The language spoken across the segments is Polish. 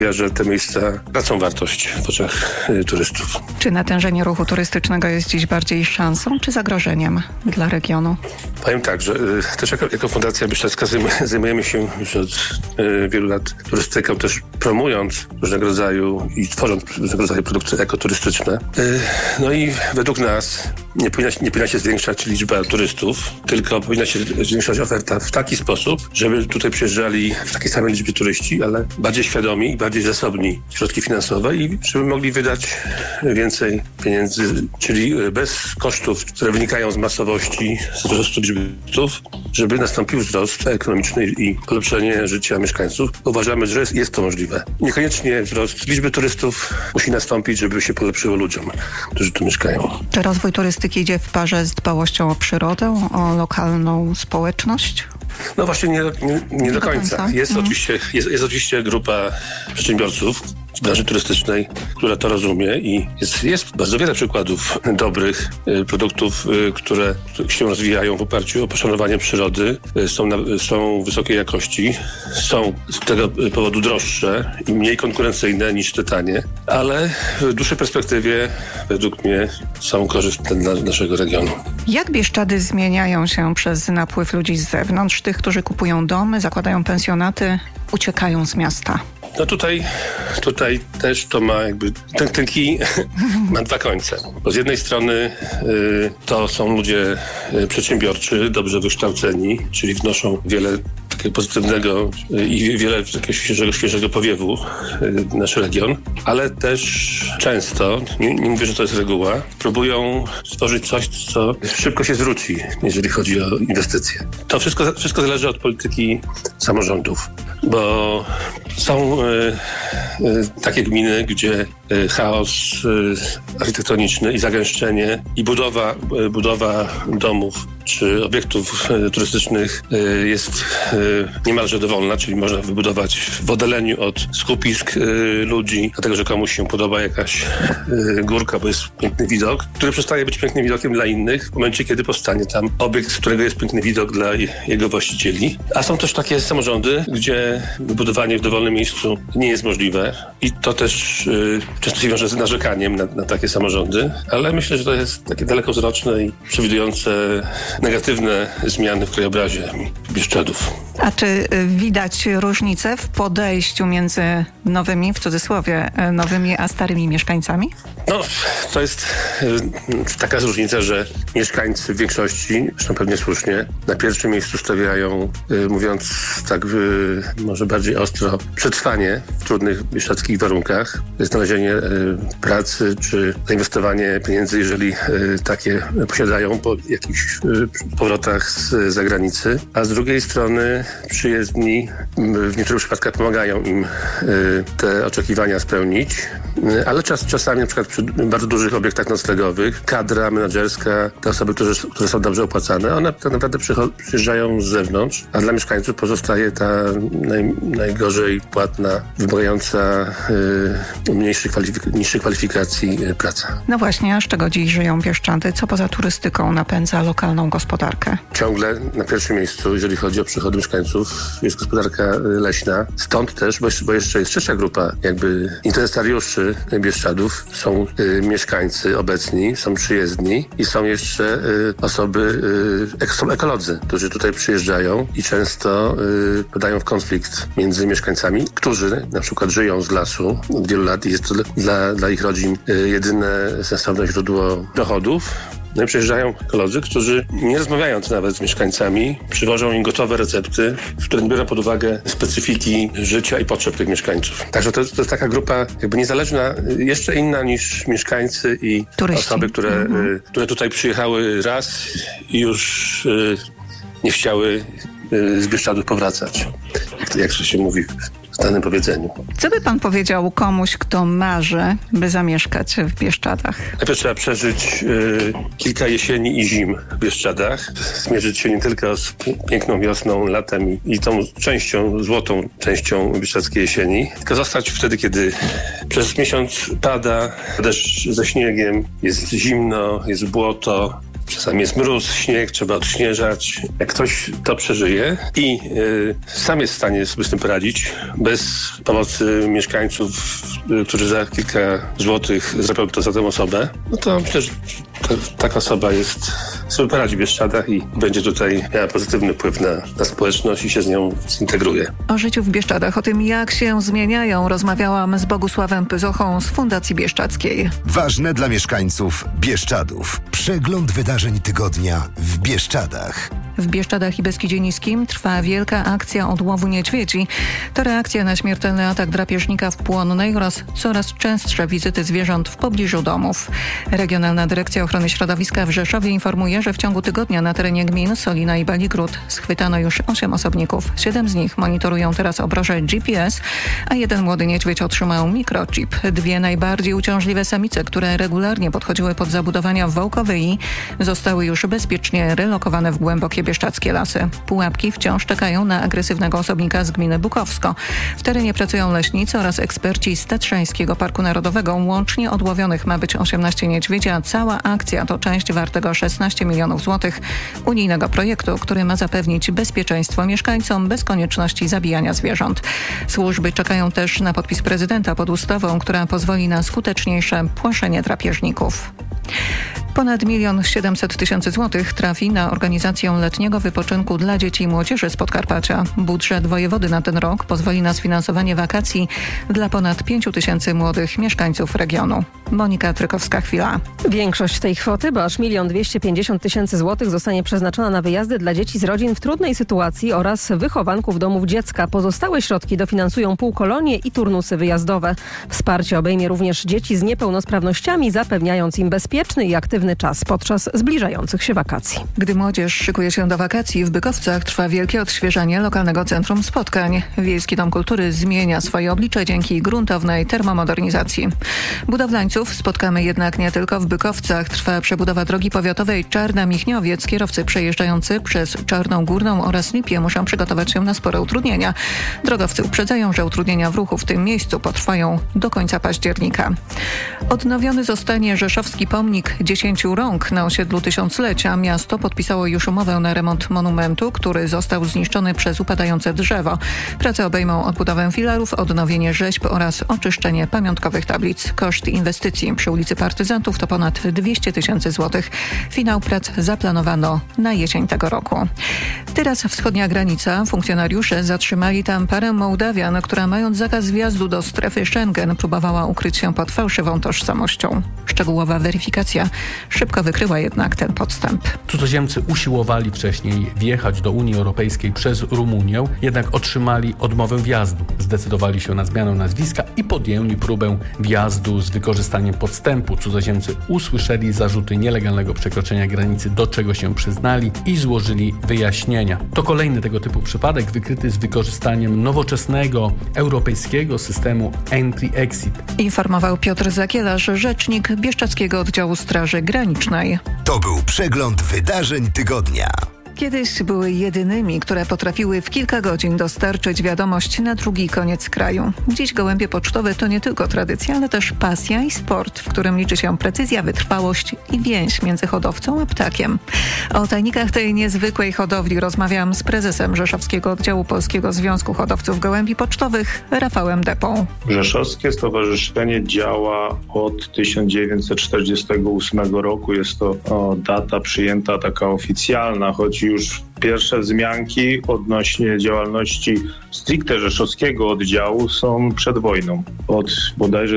że te miejsca tracą wartość w oczach turystów. Czy natężenie ruchu turystycznego jest dziś bardziej szansą czy zagrożeniem dla regionu? Powiem tak, że też jako Fundacja Bieszczadzka zajmujemy się już od wielu lat turystyką, też promując różnego rodzaju i tworząc różnego rodzaju produkty ekoturystyczne. No i według nas nie powinna się zwiększać liczba turystów, tylko powinna się zwiększać oferta w taki sposób, żeby tutaj przyjeżdżali w takiej samej liczbie turyści, ale bardziej świadomi i bardziej zasobni środki finansowe i żeby mogli wydać więcej pieniędzy, czyli bez kosztów, które wynikają z masowości, z wzrostu liczby turystów, żeby nastąpił wzrost ekonomiczny i polepszenie życia mieszkańców. Uważamy, że jest to możliwe. Niekoniecznie wzrost liczby turystów musi nastąpić, żeby się polepszyło ludziom, którzy tu mieszkają. Czy rozwój turystyki idzie w parze z dbałością o przyrodę, o lokalną społeczność? No właśnie nie do końca. Jest oczywiście grupa przedsiębiorców z branży turystycznej, która to rozumie i jest bardzo wiele przykładów dobrych produktów, które się rozwijają w oparciu o poszanowanie przyrody, są wysokiej jakości, są z tego powodu droższe i mniej konkurencyjne niż te tanie, ale w dłuższej perspektywie według mnie są korzystne dla naszego regionu. Jak Bieszczady zmieniają się przez napływ ludzi z zewnątrz, tych, którzy kupują domy, zakładają pensjonaty, uciekają z miasta? No tutaj też to ma ten kij ma dwa końce. Bo z jednej strony to są ludzie przedsiębiorczy, dobrze wykształceni, czyli wnoszą wiele takiego pozytywnego i wiele takiego świeżego powiewu w nasz region, ale też często, nie mówię, że to jest reguła, próbują stworzyć coś, co szybko się zwróci, jeżeli chodzi o inwestycje. To wszystko zależy od polityki samorządów, bo są takie gminy, gdzie chaos architektoniczny i zagęszczenie i budowa domów czy obiektów turystycznych jest niemalże dowolna, czyli można wybudować w oddaleniu od skupisk ludzi, dlatego że komuś się podoba jakaś górka, bo jest piękny widok, który przestaje być pięknym widokiem dla innych w momencie, kiedy powstanie tam obiekt, z którego jest piękny widok dla jego właścicieli. A są też takie samorządy, gdzie wybudowanie w dowolnym miejscu nie jest możliwe i to też często się wiąże z narzekaniem na takie samorządy, ale myślę, że to jest takie dalekowzroczne i przewidujące negatywne zmiany w krajobrazie Bieszczadów. A czy widać różnice w podejściu między nowymi, w cudzysłowie, nowymi a starymi mieszkańcami? No, to jest taka różnica, że mieszkańcy w większości, zresztą pewnie słusznie, na pierwszym miejscu stawiają, mówiąc tak może bardziej ostro, przetrwanie w trudnych bieszczadzkich warunkach, znalezienie pracy czy zainwestowanie pieniędzy, jeżeli takie posiadają po jakichś powrotach z zagranicy, a z drugiej strony przyjezdni w niektórych przypadkach pomagają im te oczekiwania spełnić, ale czasami na przykład przy bardzo dużych obiektach noclegowych kadra menedżerska, te osoby, które są dobrze opłacane, one tak naprawdę przyjeżdżają z zewnątrz, a dla mieszkańców pozostaje ta najgorzej płatna, wymagająca niższych kwalifikacji praca. No właśnie, a z czego dziś żyją Bieszczady? Co poza turystyką napędza lokalną gospodarkę? Ciągle na pierwszym miejscu, jeżeli chodzi o przychody mieszkańców, jest gospodarka leśna. Stąd też, bo jeszcze jest trzecia grupa interesariuszy Bieszczadów. Są mieszkańcy obecni, są przyjezdni i są jeszcze osoby, są ekolodzy, którzy tutaj przyjeżdżają i często podają w konflikt między mieszkańcami, którzy na przykład żyją z lasu od wielu lat i jest to dla ich rodzin jedyne sensowne źródło dochodów. No i przyjeżdżają ekolodzy, którzy nie rozmawiając nawet z mieszkańcami, przywożą im gotowe recepty, które biorą pod uwagę specyfiki życia i potrzeb tych mieszkańców. Także to jest taka grupa niezależna, jeszcze inna niż mieszkańcy i turyści. Osoby, które tutaj przyjechały raz i już nie chciały z Bieszczadów powracać, jak to się mówi w danym powiedzeniu. Co by pan powiedział komuś, kto marzy, by zamieszkać w Bieszczadach? Najpierw trzeba przeżyć kilka jesieni i zim w Bieszczadach. Zmierzyć się nie tylko z piękną wiosną, latem i tą złotą częścią bieszczadzkiej jesieni, tylko zostać wtedy, kiedy przez miesiąc pada deszcz ze śniegiem, jest zimno, jest błoto, czasami jest mróz, śnieg, trzeba odśnieżać. Jak ktoś to przeżyje i sam jest w stanie sobie z tym poradzić, bez pomocy mieszkańców, którzy za kilka złotych zrobią to za tę osobę, no to myślę, że taka osoba sobie poradzi w Bieszczadach i będzie tutaj miała pozytywny wpływ na społeczność i się z nią zintegruje. O życiu w Bieszczadach, o tym jak się zmieniają, rozmawiałam z Bogusławem Pyzochą z Fundacji Bieszczadzkiej. Ważne dla mieszkańców Bieszczadów. Przegląd wydarzeń tygodnia w Bieszczadach. W Bieszczadach i Beskidzie Niskim trwa wielka akcja odłowu niedźwiedzi. To reakcja na śmiertelny atak drapieżnika w Płonnej oraz coraz częstsze wizyty zwierząt w pobliżu domów. Regionalna Dyrekcja Ochrony Środowiska w Rzeszowie informuje, że w ciągu tygodnia na terenie gmin Solina i Baligród schwytano już 8 osobników. 7 z nich monitorują teraz obroże GPS, a 1 młody niedźwiedź otrzymał mikrochip. 2 najbardziej uciążliwe samice, które regularnie podchodziły pod zabudowania w Wołkowyi, zostały już bezpiecznie relokowane w głębokie bieszczadzkie lasy. Pułapki wciąż czekają na agresywnego osobnika z gminy Bukowsko. W terenie pracują leśnicy oraz eksperci z Tatrzańskiego Parku Narodowego. Łącznie odłowionych ma być 18 niedźwiedzi, a cała akcja to część wartego 16 milionów złotych unijnego projektu, który ma zapewnić bezpieczeństwo mieszkańcom bez konieczności zabijania zwierząt. Służby czekają też na podpis prezydenta pod ustawą, która pozwoli na skuteczniejsze płaszczenie drapieżników. Ponad 1 700 000 złotych trafi na organizację letniego wypoczynku dla dzieci i młodzieży z Podkarpacia. Budżet wojewody na ten rok pozwoli na sfinansowanie wakacji dla ponad 5 000 młodych mieszkańców regionu. Monika Trykowska-Chwila. Większość tej kwoty, bo aż 1 250 000 złotych, zostanie przeznaczona na wyjazdy dla dzieci z rodzin w trudnej sytuacji oraz wychowanków domów dziecka. Pozostałe środki dofinansują półkolonie i turnusy wyjazdowe. Wsparcie obejmie również dzieci z niepełnosprawnościami, zapewniając im bezpieczny i aktywny czas podczas zbliżających się wakacji. Gdy młodzież szykuje się do wakacji, w Bykowcach trwa wielkie odświeżanie lokalnego centrum spotkań. Wiejski Dom Kultury zmienia swoje oblicze dzięki gruntownej termomodernizacji. Budowlańców spotkamy jednak nie tylko w Bykowcach. Trwa przebudowa drogi powiatowej Czarna-Michniowiec. Kierowcy przejeżdżający przez Czarną Górną oraz Lipię muszą przygotować się na spore utrudnienia. Drogowcy uprzedzają, że utrudnienia w ruchu w tym miejscu potrwają do końca października. Odnowiony zostanie rzeszowski pomnik 10 rąk na osiedlu Tysiąclecia. Miasto podpisało już umowę na remont monumentu, który został zniszczony przez upadające drzewo. Prace obejmą odbudowę filarów, odnowienie rzeźb oraz oczyszczenie pamiątkowych tablic. Koszt inwestycji przy ulicy Partyzantów to ponad 200 000 złotych. Finał prac zaplanowano na jesień tego roku. Teraz wschodnia granica. Funkcjonariusze zatrzymali tam parę Mołdawian, która mając zakaz wjazdu do strefy Schengen próbowała ukryć się pod fałszywą tożsamością. Szczegółowa weryfikacja szybko wykryła jednak ten podstęp. Cudzoziemcy usiłowali wcześniej wjechać do Unii Europejskiej przez Rumunię, jednak otrzymali odmowę wjazdu. Zdecydowali się na zmianę nazwiska i podjęli próbę wjazdu z wykorzystaniem podstępu. Cudzoziemcy usłyszeli zarzuty nielegalnego przekroczenia granicy, do czego się przyznali i złożyli wyjaśnienia. To kolejny tego typu przypadek wykryty z wykorzystaniem nowoczesnego europejskiego systemu Entry-Exit. Informował Piotr Zakielarz, rzecznik Bieszczadzkiego Oddziału Straży Granicznej. To był przegląd wydarzeń tygodnia. Kiedyś były jedynymi, które potrafiły w kilka godzin dostarczyć wiadomość na drugi koniec kraju. Dziś gołębie pocztowe to nie tylko tradycja, ale też pasja i sport, w którym liczy się precyzja, wytrwałość i więź między hodowcą a ptakiem. O tajnikach tej niezwykłej hodowli rozmawiam z prezesem Rzeszowskiego Oddziału Polskiego Związku Hodowców Gołębi Pocztowych, Rafałem Depą. Rzeszowskie Stowarzyszenie działa od 1948 roku. Jest to data przyjęta taka oficjalna, choć już pierwsze wzmianki odnośnie działalności stricte rzeszowskiego oddziału są przed wojną, od bodajże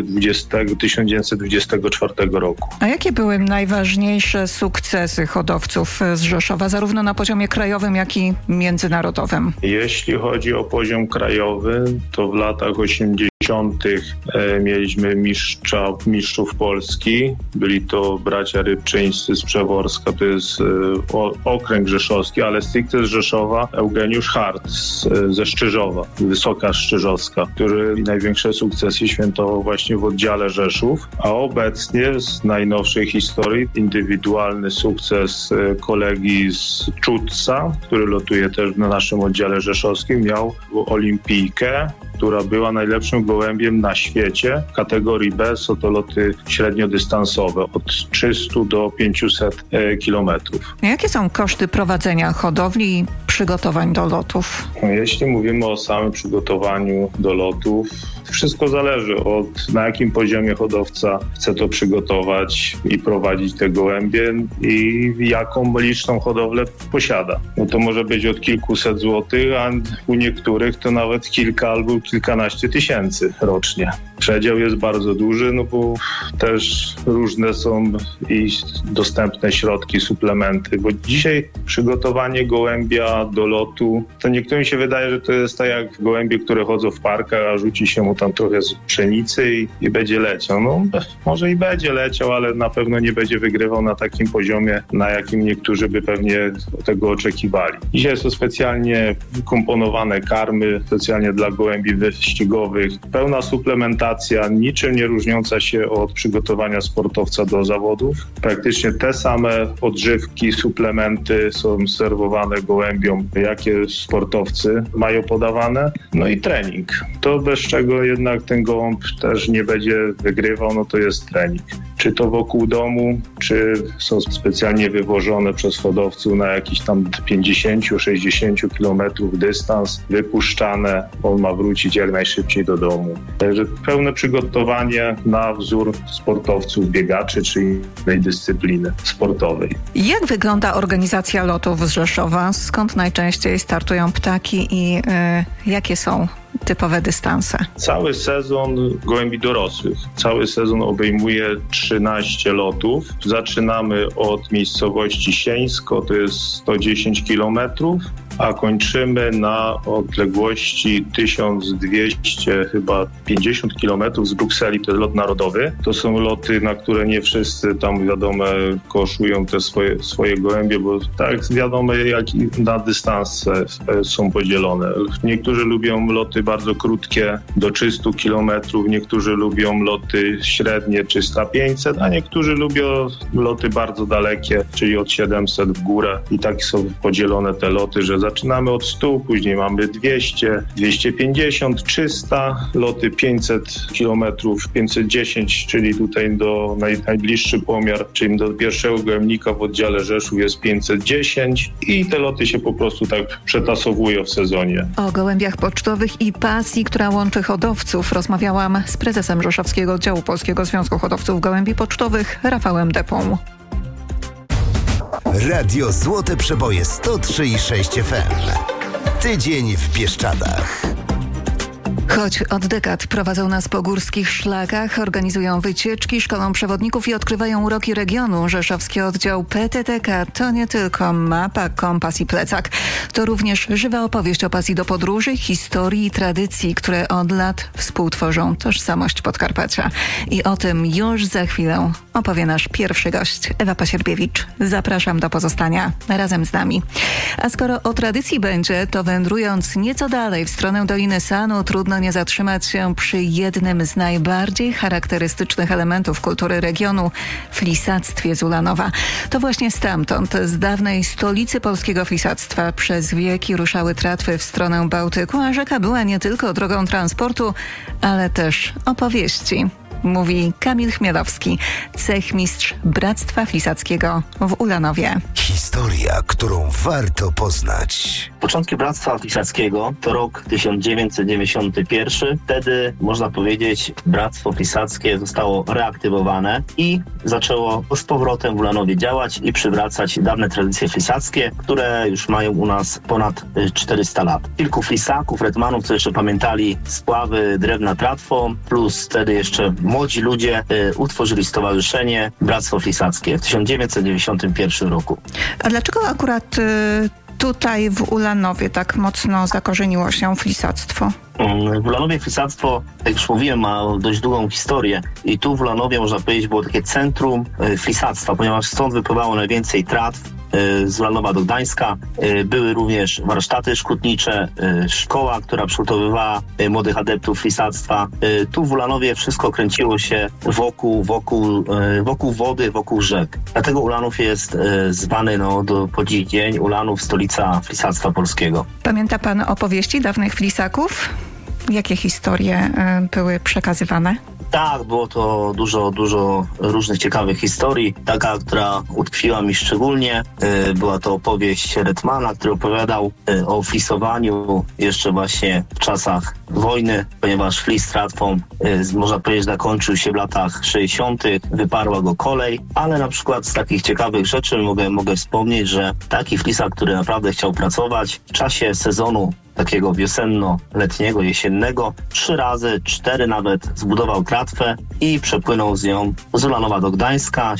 1924 roku. A jakie były najważniejsze sukcesy hodowców z Rzeszowa, zarówno na poziomie krajowym, jak i międzynarodowym? Jeśli chodzi o poziom krajowy, to w latach 80. mieliśmy mistrzów Polski. Byli to bracia Rybczyńscy z Przeworska, to jest okręg rzeszowski, ale stricte z Rzeszowa Eugeniusz Hart ze Szczyżowa, Wysoka Szczyżowska, który największe sukcesy świętował właśnie w oddziale Rzeszów, a obecnie z najnowszej historii indywidualny sukces kolegi z Czutca, który lotuje też na naszym oddziale rzeszowskim, miał olimpijkę która była najlepszym gołębiem na świecie. W kategorii B są to loty średniodystansowe od 300 do 500 kilometrów. Jakie są koszty prowadzenia hodowli i przygotowań do lotów? Jeśli mówimy o samym przygotowaniu do lotów, wszystko zależy od na jakim poziomie hodowca chce to przygotować i prowadzić te gołębie i jaką liczną hodowlę posiada. No to może być od kilkuset złotych, a u niektórych to nawet kilka albo kilkanaście tysięcy rocznie. Przedział jest bardzo duży, no bo też różne są i dostępne środki, suplementy, bo dzisiaj przygotowanie gołębia do lotu, to niektórym się wydaje, że to jest tak jak gołębie, które chodzą w parkach, a rzuci się mu tam trochę z pszenicy i będzie leciał. No może i będzie leciał, ale na pewno nie będzie wygrywał na takim poziomie, na jakim niektórzy by pewnie tego oczekiwali. Dzisiaj są specjalnie komponowane karmy, specjalnie dla gołębi wyścigowych, pełna suplementacja, niczym nie różniąca się od przygotowania sportowca do zawodów. Praktycznie te same odżywki, suplementy są serwowane gołębiom, jakie sportowcy mają podawane. No i trening. To bez czego jednak ten gołąb też nie będzie wygrywał, no to jest trening. Czy to wokół domu, czy są specjalnie wywożone przez hodowców na jakiś tam 50-60 kilometrów dystans, wypuszczane, on ma wrócić jak najszybciej do domu. Także pełne przygotowanie na wzór sportowców, biegaczy czy innej dyscypliny sportowej. Jak wygląda organizacja lotów z Rzeszowa? Skąd najczęściej startują ptaki i jakie są typowe dystanse? Cały sezon gołębi dorosłych. Cały sezon obejmuje 13 lotów. Zaczynamy od miejscowości Sieńsko, to jest 110 kilometrów, a kończymy na odległości 1250 kilometrów z Brukseli. To jest lot narodowy. To są loty, na które nie wszyscy tam wiadomo koszują te swoje gołębie, bo tak wiadomo jak i na dystanse są podzielone. Niektórzy lubią loty bardzo krótkie do 300 kilometrów, niektórzy lubią loty średnie 300-500, a niektórzy lubią loty bardzo dalekie, czyli od 700 w górę i tak są podzielone te loty, że zaczynamy od 100, później mamy 200, 250, 300, loty 500 km, 510, czyli tutaj do najbliższy pomiar, czyli do pierwszego gołębnika w oddziale Rzeszów jest 510 i te loty się po prostu tak przetasowują w sezonie. O gołębiach pocztowych i pasji, która łączy hodowców, rozmawiałam z prezesem Rzeszowskiego Oddziału Polskiego Związku Hodowców Gołębi Pocztowych, Rafałem Depą. Radio Złote Przeboje 103,6 FM. Tydzień w Bieszczadach. Choć od dekad prowadzą nas po górskich szlakach, organizują wycieczki, szkolą przewodników i odkrywają uroki regionu, rzeszowski oddział PTTK to nie tylko mapa, kompas i plecak. To również żywa opowieść o pasji do podróży, historii i tradycji, które od lat współtworzą tożsamość Podkarpacia. I o tym już za chwilę opowie nasz pierwszy gość, Ewa Pasierbiewicz. Zapraszam do pozostania razem z nami. A skoro o tradycji będzie, to wędrując nieco dalej w stronę Doliny Sanu, trudno nie zatrzymać się przy jednym z najbardziej charakterystycznych elementów kultury regionu – flisactwie z Ulanowa. To właśnie stamtąd, z dawnej stolicy polskiego flisactwa, przez wieki ruszały tratwy w stronę Bałtyku, a rzeka była nie tylko drogą transportu, ale też opowieści. Mówi Kamil Chmielowski, cechmistrz Bractwa Flisackiego w Ulanowie. Historia, którą warto poznać. Początki Bractwa Flisackiego to rok 1991. Wtedy, można powiedzieć, Bractwo Flisackie zostało reaktywowane i zaczęło z powrotem w Ulanowie działać i przywracać dawne tradycje flisackie, które już mają u nas ponad 400 lat. Kilku flisaków, retmanów, co jeszcze pamiętali spławy drewna tratwą, plus wtedy jeszcze młodzi ludzie utworzyli stowarzyszenie Bractwo Flisackie w 1991 roku. A dlaczego akurat tutaj w Ulanowie tak mocno zakorzeniło się flisactwo? W Ulanowie flisactwo, jak już mówiłem, ma dość długą historię i tu w Ulanowie, można powiedzieć, było takie centrum flisactwa, ponieważ stąd wypływało najwięcej tratw z Ulanowa do Gdańska. Były również warsztaty szkutnicze, szkoła, która przygotowywała młodych adeptów flisactwa. Tu w Ulanowie wszystko kręciło się wokół wody, wokół rzek. Dlatego Ulanów jest zwany po dziś dzień Ulanów, stolica flisactwa polskiego. Pamięta pan opowieści dawnych flisaków? Jakie historie były przekazywane? Tak, było to dużo różnych ciekawych historii. Taka, która utkwiła mi szczególnie, była to opowieść Redmana, który opowiadał o flisowaniu jeszcze właśnie w czasach wojny, ponieważ flis tratwą, można powiedzieć, zakończył się w latach 60., wyparła go kolej, ale na przykład z takich ciekawych rzeczy mogę wspomnieć, że taki flisak, który naprawdę chciał pracować w czasie sezonu takiego wiosenno-letniego, jesiennego, 3 razy, 4 nawet zbudował tratwę i przepłynął z nią z Ulanowa do Gdańska,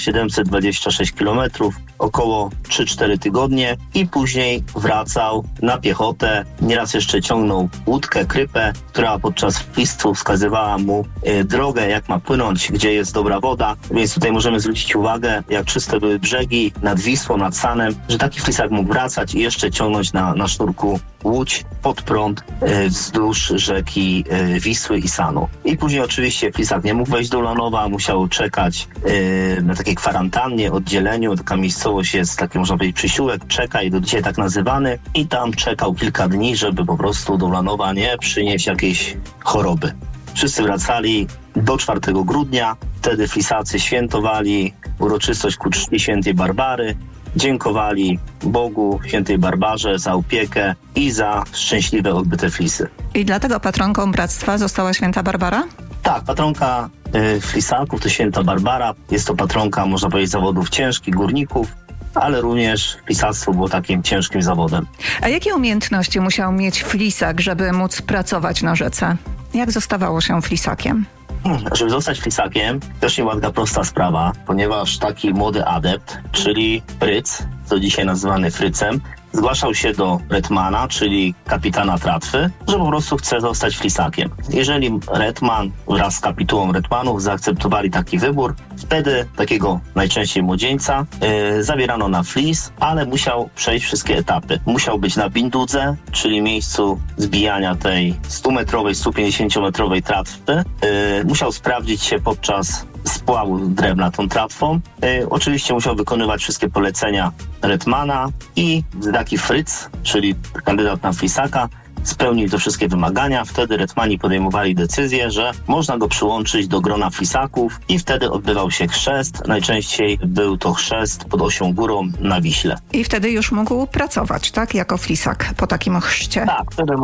726 km, około 3-4 tygodnie i później wracał na piechotę. Nieraz jeszcze ciągnął łódkę, krypę, która podczas flistu wskazywała mu drogę, jak ma płynąć, gdzie jest dobra woda. Więc tutaj możemy zwrócić uwagę, jak czyste były brzegi nad Wisłą, nad Sanem, że taki flisak mógł wracać i jeszcze ciągnąć na sznurku łódź pod prąd wzdłuż rzeki Wisły i Sanu. I później oczywiście flisak nie mógł wejść do Ulanowa, musiał czekać na takiej kwarantannie, oddzieleniu. Taka miejscowość jest, taki można powiedzieć, przysiłek, czekaj, do dzisiaj tak nazywany. I tam czekał kilka dni, żeby po prostu do Ulanowa nie przynieść jakiejś choroby. Wszyscy wracali do 4 grudnia. Wtedy flisacy świętowali uroczystość ku czci świętej Barbary. Dziękowali Bogu, świętej Barbarze za opiekę i za szczęśliwe odbyte flisy. I dlatego patronką bractwa została święta Barbara? Tak, patronka flisaków to święta Barbara. Jest to patronka, można powiedzieć, zawodów ciężkich, górników, ale również flisactwo było takim ciężkim zawodem. A jakie umiejętności musiał mieć flisak, żeby móc pracować na rzece? Jak zostawało się flisakiem? Żeby zostać flisakiem, też nie była taka prosta sprawa, ponieważ taki młody adept, czyli Fryc, co dzisiaj nazywany Frycem, zgłaszał się do Redmana, czyli kapitana tratwy, że po prostu chce zostać flisakiem. Jeżeli Redman wraz z kapitułą Redmanów zaakceptowali taki wybór, wtedy takiego najczęściej młodzieńca zabierano na flis, ale musiał przejść wszystkie etapy. Musiał być na bindudze, czyli miejscu zbijania tej 100-metrowej, 150-metrowej tratwy. Musiał sprawdzić się podczas spławu drewna tą tratwą. Oczywiście musiał wykonywać wszystkie polecenia Redmana i taki Fryc, czyli kandydat na flisaka, spełnił te wszystkie wymagania. Wtedy Redmani podejmowali decyzję, że można go przyłączyć do grona flisaków i wtedy odbywał się chrzest. Najczęściej był to chrzest pod Osią Górą na Wiśle. I wtedy już mógł pracować, tak? Jako flisak po takim chrzcie. Tak, wtedy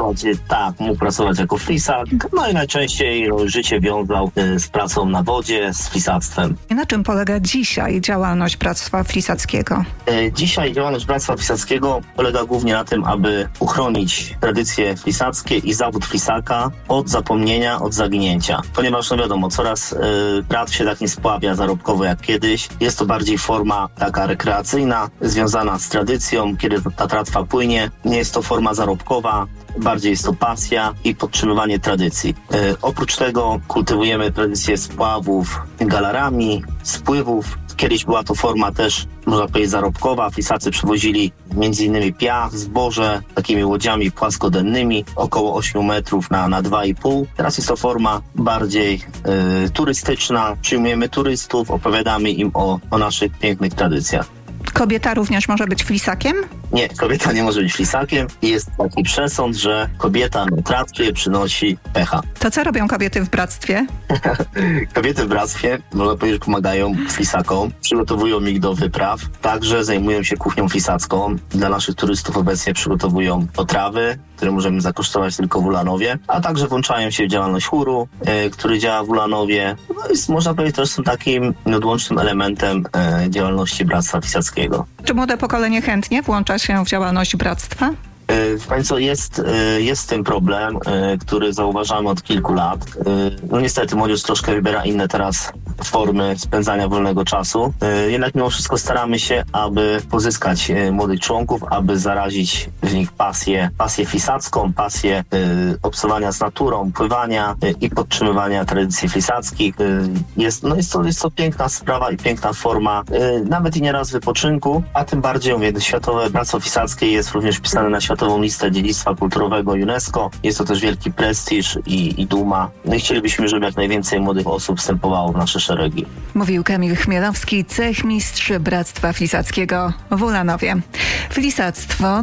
mógł pracować jako flisak. No i najczęściej życie wiązał z pracą na wodzie, z flisactwem. I na czym polega dzisiaj działalność bractwa flisackiego? Dzisiaj działalność bractwa flisackiego polega głównie na tym, aby uchronić tradycje flisackie i zawód flisaka od zapomnienia, od zaginięcia. Ponieważ, no wiadomo, coraz tratw się tak nie spławia zarobkowo jak kiedyś. Jest to bardziej forma taka rekreacyjna, związana z tradycją, kiedy ta tratwa płynie. Nie jest to forma zarobkowa, bardziej jest to pasja i podtrzymywanie tradycji. Oprócz tego kultywujemy tradycję spławów galarami, spływów. Kiedyś była to forma też, można powiedzieć, zarobkowa. Flisacy przewozili m.in. piach, zboże takimi łodziami płaskodennymi, około 8 metrów na 2,5. Teraz jest to forma bardziej turystyczna. Przyjmujemy turystów, opowiadamy im o naszych pięknych tradycjach. Kobieta również może być flisakiem? Nie, kobieta nie może być flisakiem. Jest taki przesąd, że kobieta na tratwie przynosi pecha. To co robią kobiety w bractwie? Kobiety w bractwie, można powiedzieć, pomagają flisakom, przygotowują ich do wypraw, także zajmują się kuchnią flisacką. Dla naszych turystów obecnie przygotowują potrawy, które możemy zakosztować tylko w Ulanowie, a także włączają się w działalność chóru, który działa w Ulanowie. No i można powiedzieć, też są takim nieodłącznym elementem działalności Bractwa Flisackiego. Czy młode pokolenie chętnie włącza się w działalność bractwa? Państwo, jest z tym problem, który zauważamy od kilku lat. No niestety młodzież troszkę wybiera inne teraz formy spędzania wolnego czasu. Jednak mimo wszystko staramy się, aby pozyskać młodych członków, aby zarazić w nich pasję flisacką, pasję obcowania z naturą, pływania i podtrzymywania tradycji flisackich. Jest to piękna sprawa i piękna forma, nawet i nieraz wypoczynku, a tym bardziej, mówię, Światowe Bractwo Flisackie jest również wpisane na Światową Listę Dziedzictwa Kulturowego UNESCO. Jest to też wielki prestiż i duma. No i chcielibyśmy, żeby jak najwięcej młodych osób wstępowało w nasze szeregi. Mówił Kamil Chmielowski, cechmistrz Bractwa Flisackiego w Ulanowie. Flisactwo to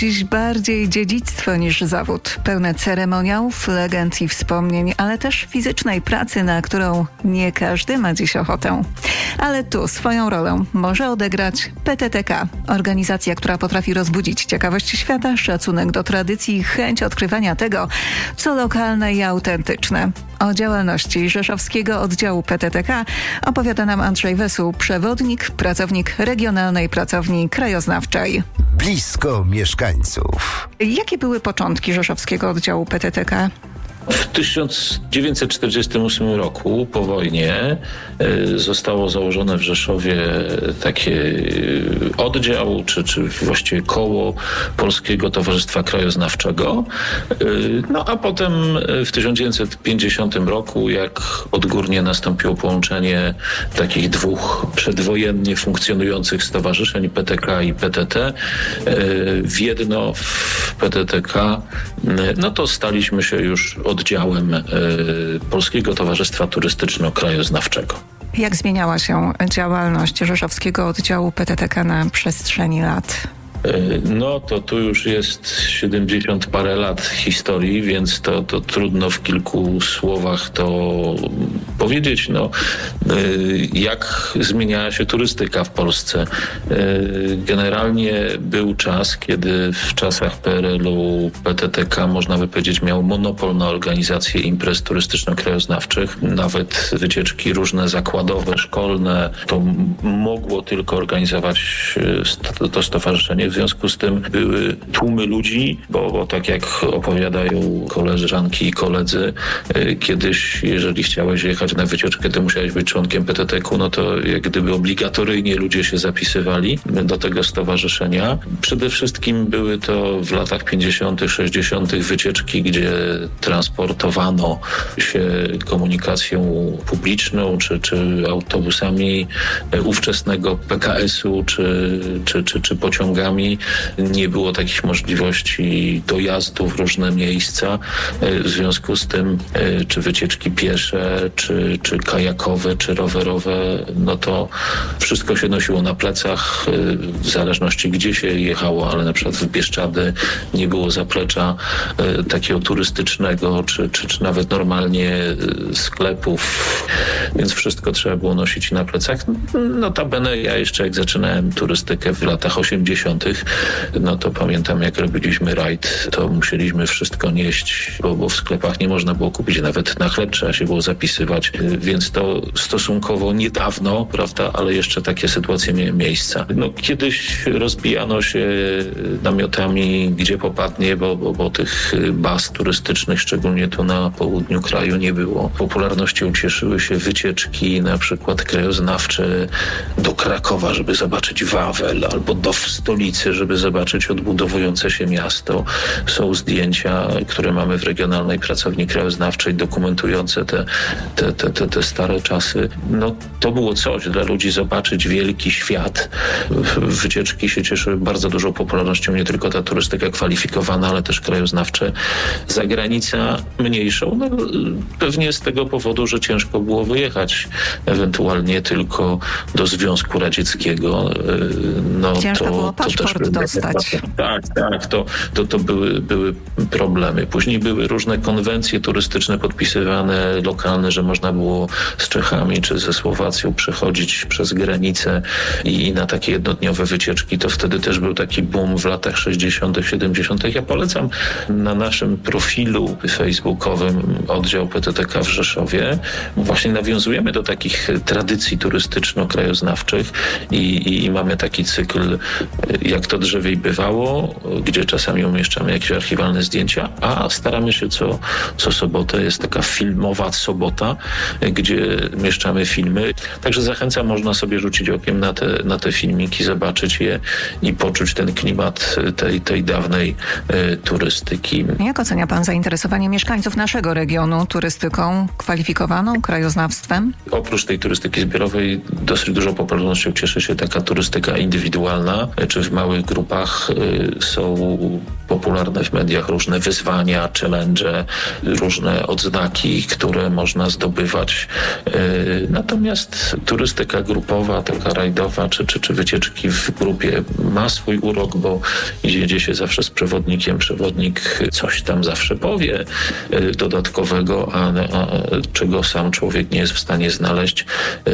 dziś bardziej dziedzictwo niż zawód. Pełne ceremoniałów, legend i wspomnień, ale też fizycznej pracy, na którą nie każdy ma dziś ochotę. Ale tu swoją rolę może odegrać PTTK. Organizacja, która potrafi rozbudzić ciekawość świata, szacunek do tradycji i chęć odkrywania tego, co lokalne i autentyczne. O działalności rzeszowskiego oddziału PTTK opowiada nam Andrzej Wesuł, przewodnik, pracownik Regionalnej Pracowni Krajoznawczej. Blisko mieszkańców. Jakie były początki rzeszowskiego oddziału PTTK? W 1948 roku, po wojnie, zostało założone w Rzeszowie takie oddział, czy właściwie koło Polskiego Towarzystwa Krajoznawczego. No a potem w 1950 roku, jak odgórnie nastąpiło połączenie takich dwóch przedwojennie funkcjonujących stowarzyszeń, PTK i PTT, w jedno, w PTTK, no to staliśmy się już oddziałem Polskiego Towarzystwa Turystyczno-Krajoznawczego. Jak zmieniała się działalność rzeszowskiego oddziału PTTK na przestrzeni lat? No to tu już jest 70 parę lat historii, więc to trudno w kilku słowach to powiedzieć. No, jak zmieniała się turystyka w Polsce? Generalnie był czas, kiedy w czasach PRL-u PTTK, można by powiedzieć, miał monopol na organizację imprez turystyczno-krajoznawczych. Nawet wycieczki różne zakładowe, szkolne, to mogło tylko organizować to stowarzyszenie. W związku z tym były tłumy ludzi, bo tak jak opowiadają koleżanki i koledzy, kiedyś, jeżeli chciałeś jechać na wycieczkę, to musiałeś być członkiem PTTK-u, no to jak gdyby obligatoryjnie ludzie się zapisywali do tego stowarzyszenia. Przede wszystkim były to w latach 50., 60. wycieczki, gdzie transportowano się komunikacją publiczną, czy autobusami ówczesnego PKS-u, czy pociągami. Nie było takich możliwości dojazdu w różne miejsca. W związku z tym czy wycieczki piesze, czy kajakowe, czy rowerowe, no to wszystko się nosiło na plecach, w zależności gdzie się jechało, ale na przykład w Bieszczady nie było zaplecza takiego turystycznego, czy nawet normalnie sklepów, więc wszystko trzeba było nosić na plecach. Notabene ja jeszcze jak zaczynałem turystykę w latach 80., no to pamiętam, jak robiliśmy rajd, to musieliśmy wszystko nieść, bo w sklepach nie można było kupić nawet na chleb, trzeba się było zapisywać, więc to stosunkowo niedawno, prawda, ale jeszcze takie sytuacje miały miejsca. No kiedyś rozbijano się namiotami, gdzie popadnie, bo tych baz turystycznych, szczególnie tu na południu kraju, nie było. Popularnością cieszyły się wycieczki, na przykład krajoznawcze do Krakowa, żeby zobaczyć Wawel, albo do stolicy, żeby zobaczyć odbudowujące się miasto. Są zdjęcia, które mamy w Regionalnej Pracowni Krajoznawczej, dokumentujące te stare czasy. No to było coś dla ludzi, zobaczyć wielki świat. Wycieczki się cieszyły bardzo dużą popularnością, nie tylko ta turystyka kwalifikowana, ale też krajoznawcze. Zagranica mniejszą, no pewnie z tego powodu, że ciężko było wyjechać ewentualnie tylko do Związku Radzieckiego. No, ciężko było paszport dostać. Tak, to były problemy. Później były różne konwencje turystyczne podpisywane, lokalne, że można było z Czechami czy ze Słowacją przechodzić przez granicę i na takie jednodniowe wycieczki. To wtedy też był taki boom w latach 60., 70. Ja polecam na naszym profilu facebookowym oddział PTTK w Rzeszowie. Właśnie nawiązujemy do takich tradycji turystyczno-krajoznawczych i mamy taki cykl Jak to drzewiej bywało, gdzie czasami umieszczamy jakieś archiwalne zdjęcia, a staramy się co sobotę, jest taka filmowa sobota, gdzie mieszczamy filmy. Także zachęcam, można sobie rzucić okiem na te filmiki, zobaczyć je i poczuć ten klimat tej dawnej turystyki. Jak ocenia pan zainteresowanie mieszkańców naszego regionu turystyką kwalifikowaną, krajoznawstwem? Oprócz tej turystyki zbiorowej dosyć dużą popularnością cieszy się taka turystyka indywidualna, czy w małych grupach są popularne w mediach różne wyzwania, challenge, różne odznaki, które można zdobywać. Natomiast turystyka grupowa, taka rajdowa, czy wycieczki w grupie ma swój urok, bo jedzie się zawsze z przewodnikiem. Przewodnik coś tam zawsze powie dodatkowego, a czego sam człowiek nie jest w stanie znaleźć,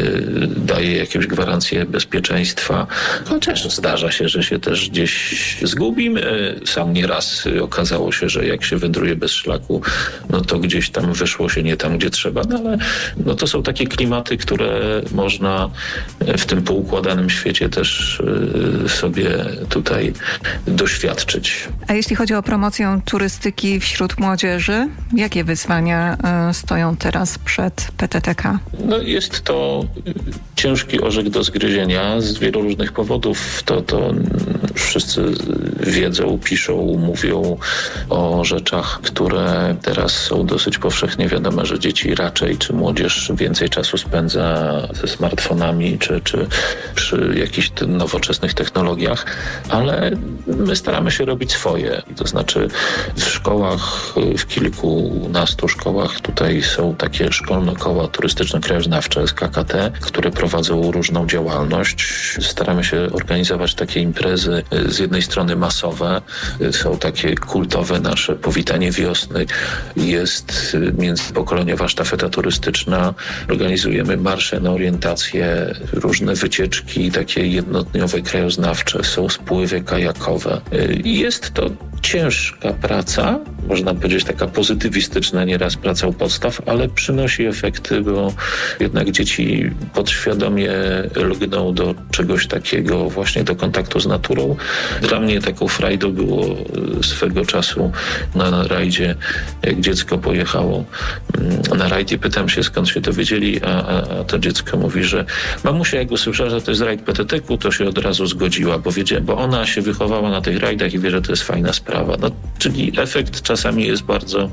daje jakąś gwarancję bezpieczeństwa. Chociaż zdarza się, że się też gdzieś zgubimy. Sam nieraz okazało się, że jak się wędruje bez szlaku, no to gdzieś tam wyszło się nie tam, gdzie trzeba. No ale no to są takie klimaty, które można w tym poukładanym świecie też sobie tutaj doświadczyć. A jeśli chodzi o promocję turystyki wśród młodzieży, jakie wyzwania stoją teraz przed PTTK? No jest to ciężki orzech do zgryzienia z wielu różnych powodów. To wszyscy wiedzą, piszą, mówią o rzeczach, które teraz są dosyć powszechnie wiadome, że dzieci raczej, czy młodzież więcej czasu spędza ze smartfonami, czy przy jakichś nowoczesnych technologiach, ale my staramy się robić swoje. To znaczy w szkołach, w kilkunastu szkołach tutaj są takie szkolne koła turystyczno-krajoznawcze SKKT, które prowadzą różną działalność. Staramy się organizować takie imprezy z jednej strony masowe, są takie kultowe nasze powitanie wiosny, jest międzypokoleniowa sztafeta turystyczna, organizujemy marsze na orientację, różne wycieczki takie jednodniowe, krajoznawcze, są spływy kajakowe. Jest to ciężka praca, można powiedzieć taka pozytywistyczna nieraz praca u podstaw, ale przynosi efekty, bo jednak dzieci podświadomie lgną do czegoś takiego, właśnie do kontaktu z naturą. Dla mnie taką frajdą było swego czasu na rajdzie, jak dziecko pojechało na rajd i pytam się, skąd się dowiedzieli, a to dziecko mówi, że mamusia jak usłyszała, że to jest rajd PTTK, to się od razu zgodziła, bo ona się wychowała na tych rajdach i wie, że to jest fajna sprawa. No, czyli efekt czasami jest bardzo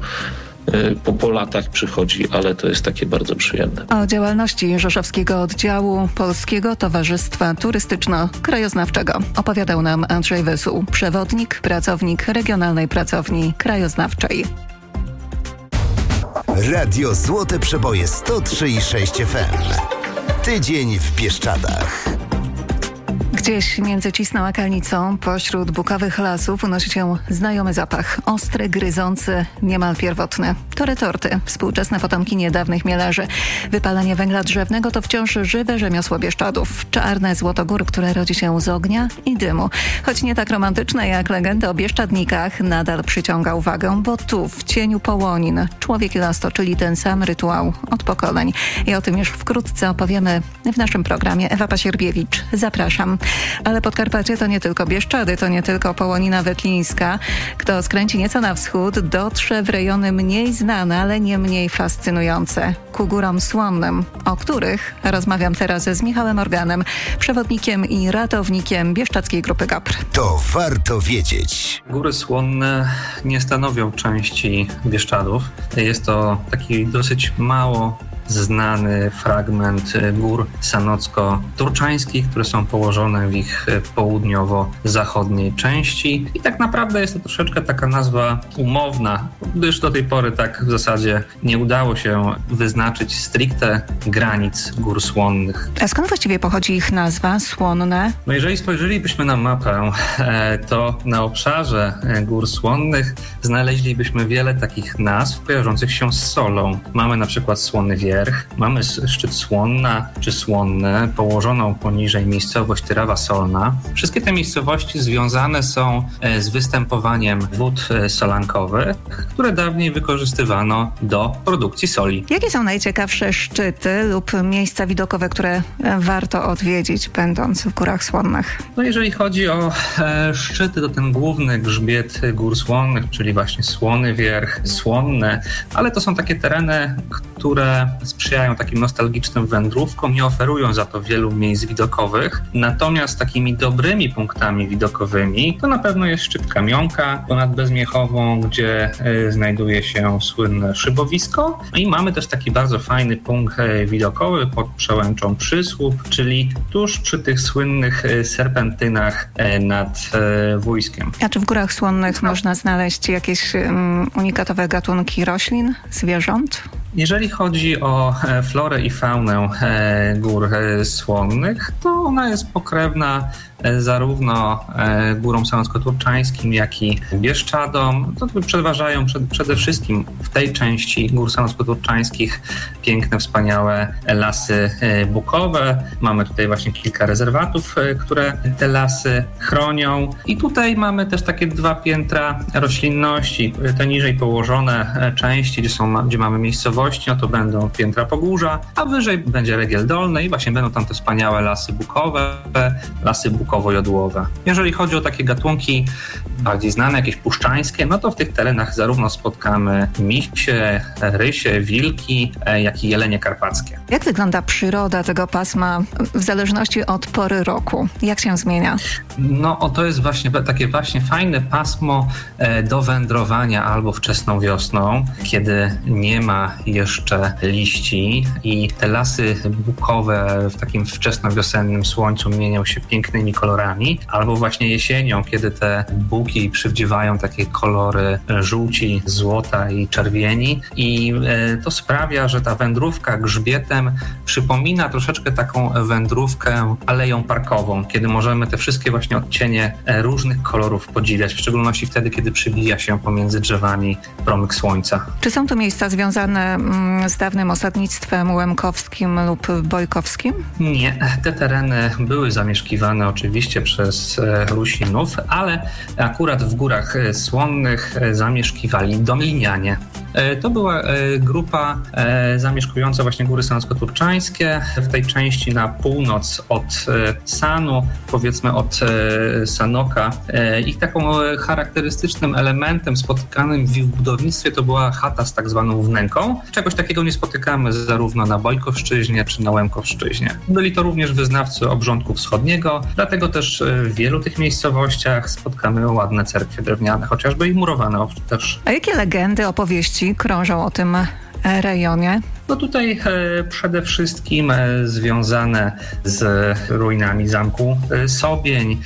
po latach przychodzi, ale to jest takie bardzo przyjemne. O działalności rzeszowskiego oddziału Polskiego Towarzystwa Turystyczno-Krajoznawczego opowiadał nam Andrzej Wysuł, przewodnik, pracownik Regionalnej Pracowni Krajoznawczej. Radio Złote Przeboje 103,6 FM. Tydzień w Bieszczadach. Gdzieś między Cisną a Kalnicą, pośród bukowych lasów unosi się znajomy zapach. Ostry, gryzący, niemal pierwotny. To retorty, współczesne potomki niedawnych mielarzy. Wypalanie węgla drzewnego to wciąż żywe rzemiosło Bieszczadów. Czarne złoto gór, które rodzi się z ognia i dymu. Choć nie tak romantyczne jak legenda o Bieszczadnikach, nadal przyciąga uwagę, bo tu, w cieniu połonin, człowiek i las toczyli ten sam rytuał od pokoleń. I o tym już wkrótce opowiemy w naszym programie. Ewa Pasierbiewicz, zapraszam. Ale Podkarpacie to nie tylko Bieszczady, to nie tylko Połonina Wetlińska. Kto skręci nieco na wschód, dotrze w rejony mniej znane, ale nie mniej fascynujące. Ku górom słonnym, o których rozmawiam teraz z Michałem Organem, przewodnikiem i ratownikiem Bieszczadzkiej Grupy GOPR. To warto wiedzieć. Góry Słonne nie stanowią części Bieszczadów. Jest to taki dosyć mało znany fragment gór sanocko-turczańskich, które są położone w ich południowo-zachodniej części. I tak naprawdę jest to troszeczkę taka nazwa umowna, gdyż do tej pory tak w zasadzie nie udało się wyznaczyć stricte granic gór słonnych. A skąd właściwie pochodzi ich nazwa Słonne? No jeżeli spojrzelibyśmy na mapę, to na obszarze gór słonnych znaleźlibyśmy wiele takich nazw kojarzących się z solą. Mamy na przykład Słony Wierch, mamy szczyt Słonna czy Słonne, położoną poniżej miejscowość Tyrawa Solna. Wszystkie te miejscowości związane są z występowaniem wód solankowych, które dawniej wykorzystywano do produkcji soli. Jakie są najciekawsze szczyty lub miejsca widokowe, które warto odwiedzić, będąc w Górach Słonnych? No jeżeli chodzi o szczyty, to ten główny grzbiet gór słonnych, czyli właśnie Słony Wierch, Słonne, ale to są takie tereny, które sprzyjają takim nostalgicznym wędrówkom, nie oferują za to wielu miejsc widokowych. Natomiast takimi dobrymi punktami widokowymi to na pewno jest szczyt Kamionka ponad Bezmiechową, gdzie znajduje się słynne szybowisko. I mamy też taki bardzo fajny punkt widokowy pod przełęczą Przysłup, czyli tuż przy tych słynnych serpentynach nad Wójskiem. A czy w Górach Słonnych można znaleźć jakieś unikatowe gatunki roślin, zwierząt? Jeżeli chodzi o florę i faunę Gór Słonnych, to ona jest pokrewna zarówno Górom Sanocko-Turczańskim, jak i Bieszczadom. To przeważają przede wszystkim w tej części Gór Sanocko-Turczańskich piękne, wspaniałe lasy bukowe. Mamy tutaj właśnie kilka rezerwatów, które te lasy chronią. I tutaj mamy też takie 2 piętra roślinności. Te niżej położone części, gdzie mamy miejscowości, no to będą piętra pogórza, a wyżej będzie Regiel Dolny i właśnie będą tam te wspaniałe lasy bukowe, lasy bukowo-jodłowe. Jeżeli chodzi o takie gatunki bardziej znane, jakieś puszczańskie, no to w tych terenach zarówno spotkamy misie, rysie, wilki, jak i jelenie karpackie. Jak wygląda przyroda tego pasma w zależności od pory roku? Jak się zmienia? No to jest właśnie takie właśnie fajne pasmo do wędrowania albo wczesną wiosną, kiedy nie ma jeszcze liści i te lasy bukowe w takim wczesnowiosennym słońcu mienią się pięknymi kolorami, albo właśnie jesienią, kiedy te buki przywdziewają takie kolory żółci, złota i czerwieni i to sprawia, że ta wędrówka grzbietem przypomina troszeczkę taką wędrówkę aleją parkową, kiedy możemy te wszystkie właśnie odcienie różnych kolorów podziwiać, w szczególności wtedy, kiedy przybija się pomiędzy drzewami promyk słońca. Czy są to miejsca związane z dawnym osadnictwem łemkowskim lub bojkowskim? Nie, te tereny były zamieszkiwane oczywiście przez Rusinów, ale akurat w Górach Słonnych zamieszkiwali Domlinianie. To była grupa zamieszkująca właśnie Góry Sanocko-Turczańskie w tej części na północ od Sanu, powiedzmy od Sanoka. Ich taką charakterystycznym elementem spotykanym w budownictwie to była chata z tak zwaną wnęką. Czegoś takiego nie spotykamy zarówno na Bojkowszczyźnie czy na Łemkowszczyźnie. Byli to również wyznawcy obrządku wschodniego, dlatego też w wielu tych miejscowościach spotkamy ładne cerkwie drewniane, chociażby i murowane też. A jakie legendy, opowieści krążą o tym rejonie? No tutaj przede wszystkim związane z ruinami zamku Sobień,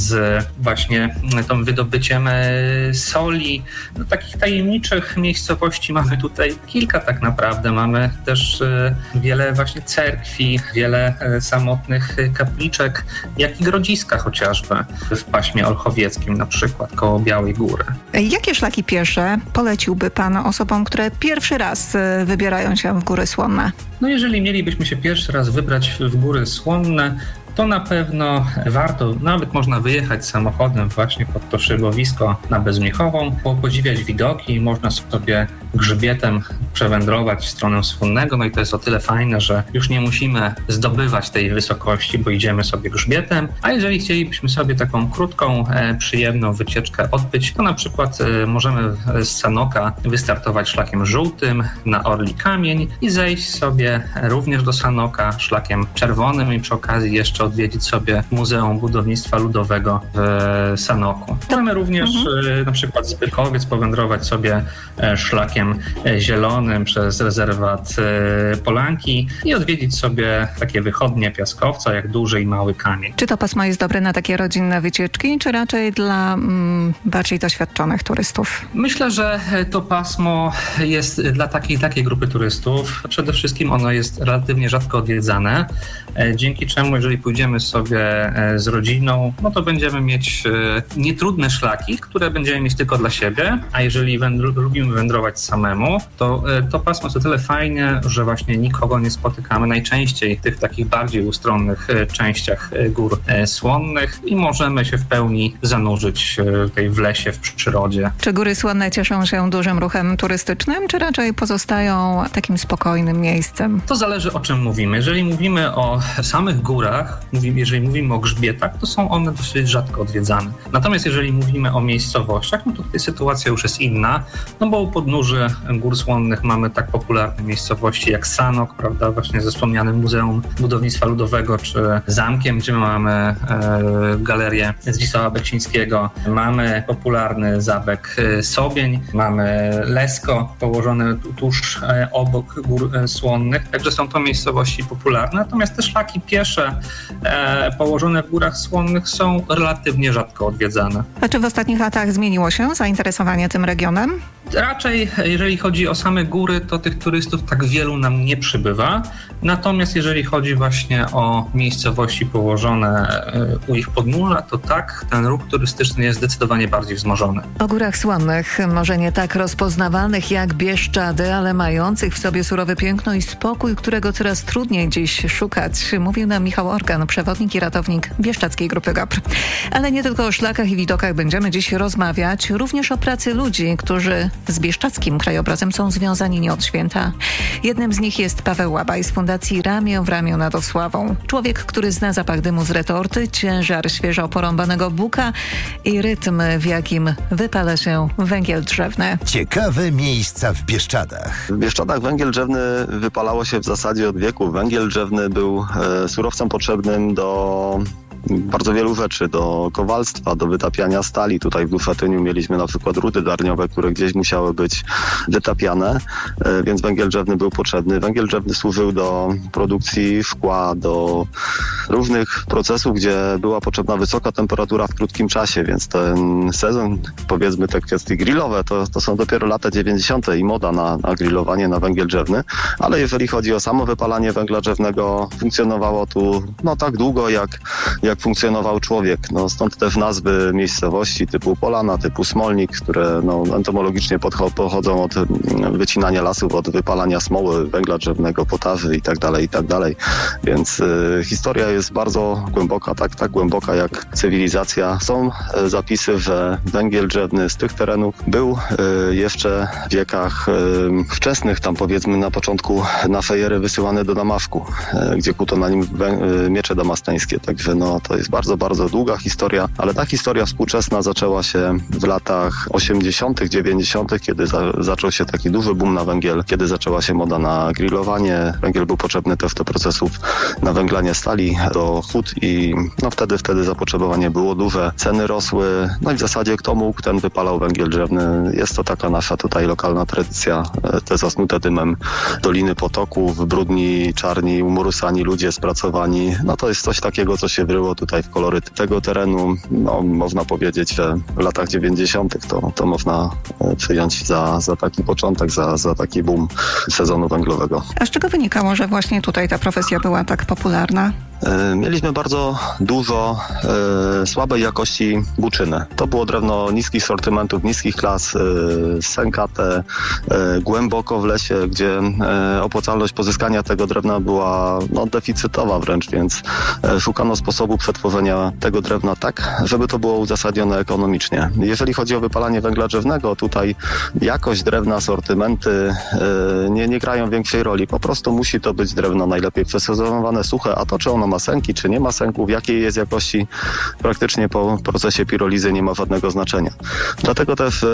z właśnie tym wydobyciem soli. No, takich tajemniczych miejscowości mamy tutaj kilka tak naprawdę. Mamy też wiele właśnie cerkwi, wiele samotnych kapliczek, jak i grodziska chociażby w paśmie olchowieckim, na przykład koło Białej Góry. Jakie szlaki piesze poleciłby pan osobom, które pierwszy raz wybierają się w Góry Słonne? No jeżeli mielibyśmy się pierwszy raz wybrać w Góry Słonne, to na pewno warto, nawet można wyjechać samochodem właśnie pod to szybowisko na Bezmiechową, podziwiać widoki, można sobie grzbietem przewędrować w stronę Słonnego, no i to jest o tyle fajne, że już nie musimy zdobywać tej wysokości, bo idziemy sobie grzbietem, a jeżeli chcielibyśmy sobie taką krótką, przyjemną wycieczkę odbyć, to na przykład możemy z Sanoka wystartować szlakiem żółtym na Orli Kamień i zejść sobie również do Sanoka szlakiem czerwonym i przy okazji jeszcze odwiedzić sobie Muzeum Budownictwa Ludowego w Sanoku. Możemy również na przykład z Bykowiec powędrować sobie szlakiem zielonym przez rezerwat Polanki i odwiedzić sobie takie wychodnie piaskowca jak Duży i Mały Kamień. Czy to pasmo jest dobre na takie rodzinne wycieczki, czy raczej dla bardziej doświadczonych turystów? Myślę, że to pasmo jest dla takiej grupy turystów. Przede wszystkim ono jest relatywnie rzadko odwiedzane, dzięki czemu jeżeli pójdziemy sobie z rodziną, no to będziemy mieć nietrudne szlaki, które będziemy mieć tylko dla siebie, a jeżeli lubimy wędrować samemu, to to pasmo jest o tyle fajne, że właśnie nikogo nie spotykamy najczęściej w tych takich bardziej ustronnych częściach Gór Słonnych i możemy się w pełni zanurzyć tutaj w lesie, w przyrodzie. Czy Góry Słonne cieszą się dużym ruchem turystycznym, czy raczej pozostają takim spokojnym miejscem? To zależy, o czym mówimy. Jeżeli mówimy o samych górach, jeżeli mówimy o grzbietach, to są one dosyć rzadko odwiedzane. Natomiast jeżeli mówimy o miejscowościach, no to tutaj sytuacja już jest inna, no bo u podnóży obszarze gór słonnych mamy tak popularne miejscowości jak Sanok, prawda, właśnie ze wspomnianym Muzeum Budownictwa Ludowego, czy zamkiem, gdzie mamy galerię Zdzisława Beksińskiego. Mamy popularny zamek Sobień, mamy Lesko położone tuż obok gór słonnych, także są to miejscowości popularne, natomiast te szlaki piesze położone w górach słonnych są relatywnie rzadko odwiedzane. A czy w ostatnich latach zmieniło się zainteresowanie tym regionem? Raczej, jeżeli chodzi o same góry, to tych turystów tak wielu nam nie przybywa. Natomiast jeżeli chodzi właśnie o miejscowości położone u ich podnóża, to tak, ten ruch turystyczny jest zdecydowanie bardziej wzmożony. O górach słonnych, może nie tak rozpoznawalnych jak Bieszczady, ale mających w sobie surowe piękno i spokój, którego coraz trudniej dziś szukać, mówił nam Michał Organ, przewodnik i ratownik Bieszczadzkiej Grupy GOPR. Ale nie tylko o szlakach i widokach będziemy dziś rozmawiać, również o pracy ludzi, którzy z bieszczadzkim krajobrazem są związani nie od święta. Jednym z nich jest Paweł Łabaj z Fundacji Ramię w ramię nad Osławą. Człowiek, który zna zapach dymu z retorty, ciężar świeżo porąbanego buka i rytm, w jakim wypala się węgiel drzewny. Ciekawe miejsca w Bieszczadach. W Bieszczadach węgiel drzewny wypalało się w zasadzie od wieku. Węgiel drzewny był surowcem potrzebnym do bardzo wielu rzeczy, do kowalstwa, do wytapiania stali. Tutaj w Dufetyniu mieliśmy na przykład rudy darniowe, które gdzieś musiały być wytapiane, więc węgiel drzewny był potrzebny. Węgiel drzewny służył do produkcji szkła, do różnych procesów, gdzie była potrzebna wysoka temperatura w krótkim czasie, więc ten sezon, powiedzmy te kwestie grillowe, to są dopiero lata 90. i moda na grillowanie na węgiel drzewny, ale jeżeli chodzi o samo wypalanie węgla drzewnego, funkcjonowało tu tak długo, jak funkcjonował człowiek. Stąd też nazwy miejscowości typu Polana, typu Smolnik, które entomologicznie pochodzą od wycinania lasów, od wypalania smoły, węgla drzewnego, potaży i tak dalej. Więc historia jest bardzo głęboka, tak głęboka jak cywilizacja. Są zapisy, że węgiel drzewny z tych terenów był jeszcze w wiekach wczesnych, tam powiedzmy na początku naszej ery wysyłany do Damaszku, gdzie kuto na nim miecze damaskańskie. Także to jest bardzo, bardzo długa historia, ale ta historia współczesna zaczęła się w latach 80., 90., kiedy zaczął się taki duży boom na węgiel, kiedy zaczęła się moda na grillowanie. Węgiel był potrzebny też do procesów nawęglania stali, do hut i wtedy zapotrzebowanie było duże, ceny rosły, i w zasadzie kto mógł, ten wypalał węgiel drzewny. Jest to taka nasza tutaj lokalna tradycja, te zasnute dymem Doliny Potoków, brudni, czarni, umorusani ludzie spracowani. To jest coś takiego, co się wryło tutaj w koloryt tego terenu. Można powiedzieć, że w latach 90. to można przyjąć za taki początek, za taki boom sezonu węglowego. A z czego wynikało, że właśnie tutaj ta profesja była tak popularna? Mieliśmy bardzo dużo słabej jakości buczyny. To było drewno niskich sortymentów, niskich klas, sękate, głęboko w lesie, gdzie opłacalność pozyskania tego drewna była deficytowa wręcz, więc szukano sposobu przetworzenia tego drewna tak, żeby to było uzasadnione ekonomicznie. Jeżeli chodzi o wypalanie węgla drzewnego, tutaj jakość drewna, sortymenty nie grają większej roli. Po prostu musi to być drewno najlepiej przesezonowane, suche, a to czy ono ma sęki, czy nie ma sęków, jakiej jest jakości, praktycznie po procesie pirolizy nie ma żadnego znaczenia. Dlatego też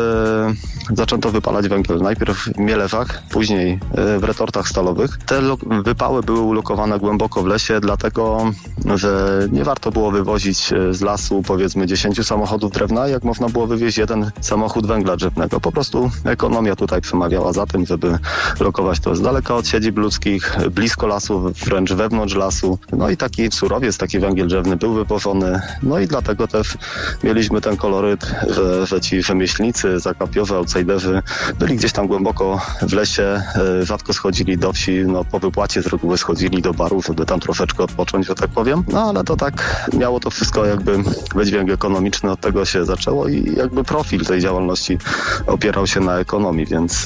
zaczęto wypalać węgiel najpierw w mielewach, później w retortach stalowych. Te wypały były ulokowane głęboko w lesie, dlatego że nie warto było wywozić z lasu powiedzmy 10 samochodów drewna, jak można było wywieźć jeden samochód węgla drzewnego. Po prostu ekonomia tutaj przemawiała za tym, żeby lokować to z daleka od siedzib ludzkich, blisko lasu, wręcz wewnątrz lasu. I taki surowiec, taki węgiel drzewny był wywożony. I dlatego też mieliśmy ten koloryt, że ci rzemieślnicy, zakapiowe, outsiderzy byli gdzieś tam głęboko w lesie, rzadko schodzili do wsi, po wypłacie z reguły schodzili do baru, żeby tam troszeczkę odpocząć, że tak powiem. Ale to tak miało to wszystko jakby wydźwięk ekonomiczny, od tego się zaczęło i jakby profil tej działalności opierał się na ekonomii, więc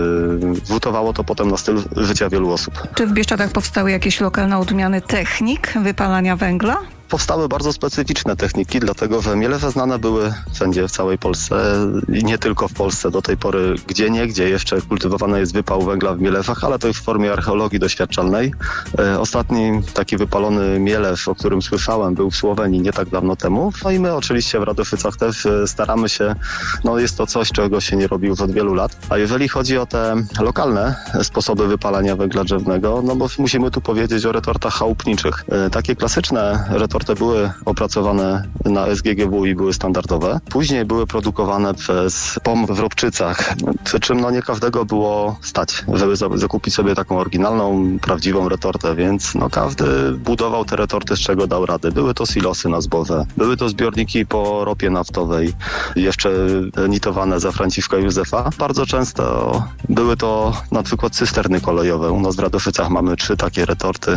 rzutowało to potem na styl życia wielu osób. Czy w Bieszczadach powstały jakieś lokalne odmiany technik wypalania węgla? powstały bardzo specyficzne techniki, dlatego że mielewe znane były wszędzie w całej Polsce i nie tylko w Polsce. Do tej pory gdzie jeszcze kultywowany jest wypał węgla w mielewach, ale to już w formie archeologii doświadczalnej. Ostatni taki wypalony mielew, o którym słyszałem, był w Słowenii nie tak dawno temu. No i my oczywiście w Radoszycach też staramy się, jest to coś, czego się nie robi już od wielu lat. A jeżeli chodzi o te lokalne sposoby wypalania węgla drzewnego, bo musimy tu powiedzieć o retortach chałupniczych. Takie klasyczne retorty były opracowane na SGGW i były standardowe. Później były produkowane przez POM w Robczycach, przy czym nie każdego było stać, żeby zakupić sobie taką oryginalną, prawdziwą retortę, więc każdy budował te retorty, z czego dał radę. Były to silosy na zboże, były to zbiorniki po ropie naftowej, jeszcze nitowane za Franciszka Józefa. Bardzo często były to na przykład cysterny kolejowe. U nas w Radoszycach mamy 3 takie retorty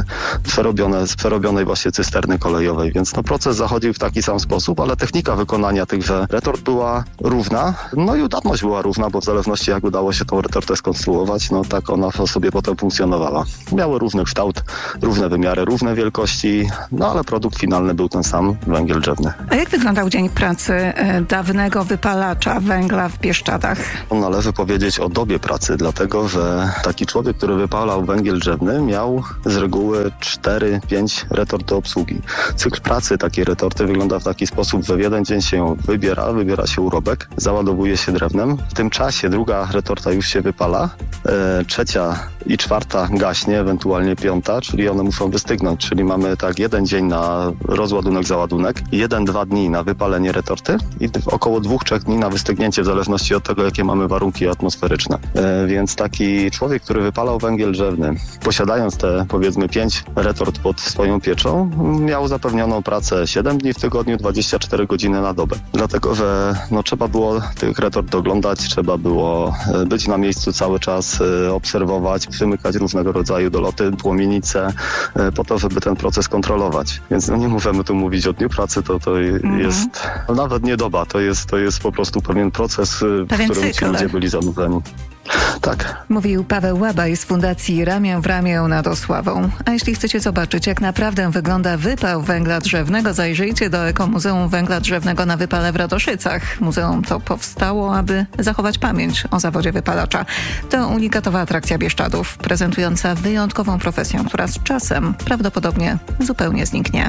z przerobionej właśnie cysterny kolejowej, więc proces zachodził w taki sam sposób, ale technika wykonania tychże retort była równa, i udatność była równa, bo w zależności jak udało się tą retortę skonstruować, tak ona sobie potem funkcjonowała. Miały różny kształt, różne wymiary, różne wielkości, ale produkt finalny był ten sam, węgiel drzewny. A jak wyglądał dzień pracy dawnego wypalacza węgla w Bieszczadach? Należy powiedzieć o dobie pracy, dlatego że taki człowiek, który wypalał węgiel drzewny, miał z reguły 4-5 retort do obsługi. Cykl pracy takiej retorty wygląda w taki sposób, że w jeden dzień się ją wybiera się urobek, załadowuje się drewnem. W tym czasie druga retorta już się wypala, trzecia i czwarta gaśnie, ewentualnie piąta, czyli one muszą wystygnąć, czyli mamy jeden dzień na rozładunek, załadunek, 1-2 dni na wypalenie retorty i około 2-3 dni na wystygnięcie, w zależności od tego, jakie mamy warunki atmosferyczne. Więc taki człowiek, który wypalał węgiel drzewny, posiadając te powiedzmy 5 retort pod swoją pieczą, miał zapewnioną pracę 7 dni w tygodniu, 24 godziny na dobę. Dlatego, że trzeba było tych retort doglądać, trzeba było być na miejscu cały czas, obserwować, przymykać różnego rodzaju doloty, płomienice, po to, żeby ten proces kontrolować. Więc nie możemy tu mówić o dniu pracy, to jest nawet nie doba, to jest po prostu pewien proces, w którym ci ludzie byli zanurzeni. Tak. Mówił Paweł Łabaj z Fundacji Ramię w ramię nad Osławą. A jeśli chcecie zobaczyć, jak naprawdę wygląda wypał węgla drzewnego, zajrzyjcie do Ekomuzeum Węgla Drzewnego na Wypale w Radoszycach. Muzeum to powstało, aby zachować pamięć o zawodzie wypalacza. To unikatowa atrakcja Bieszczadów, prezentująca wyjątkową profesję, która z czasem prawdopodobnie zupełnie zniknie.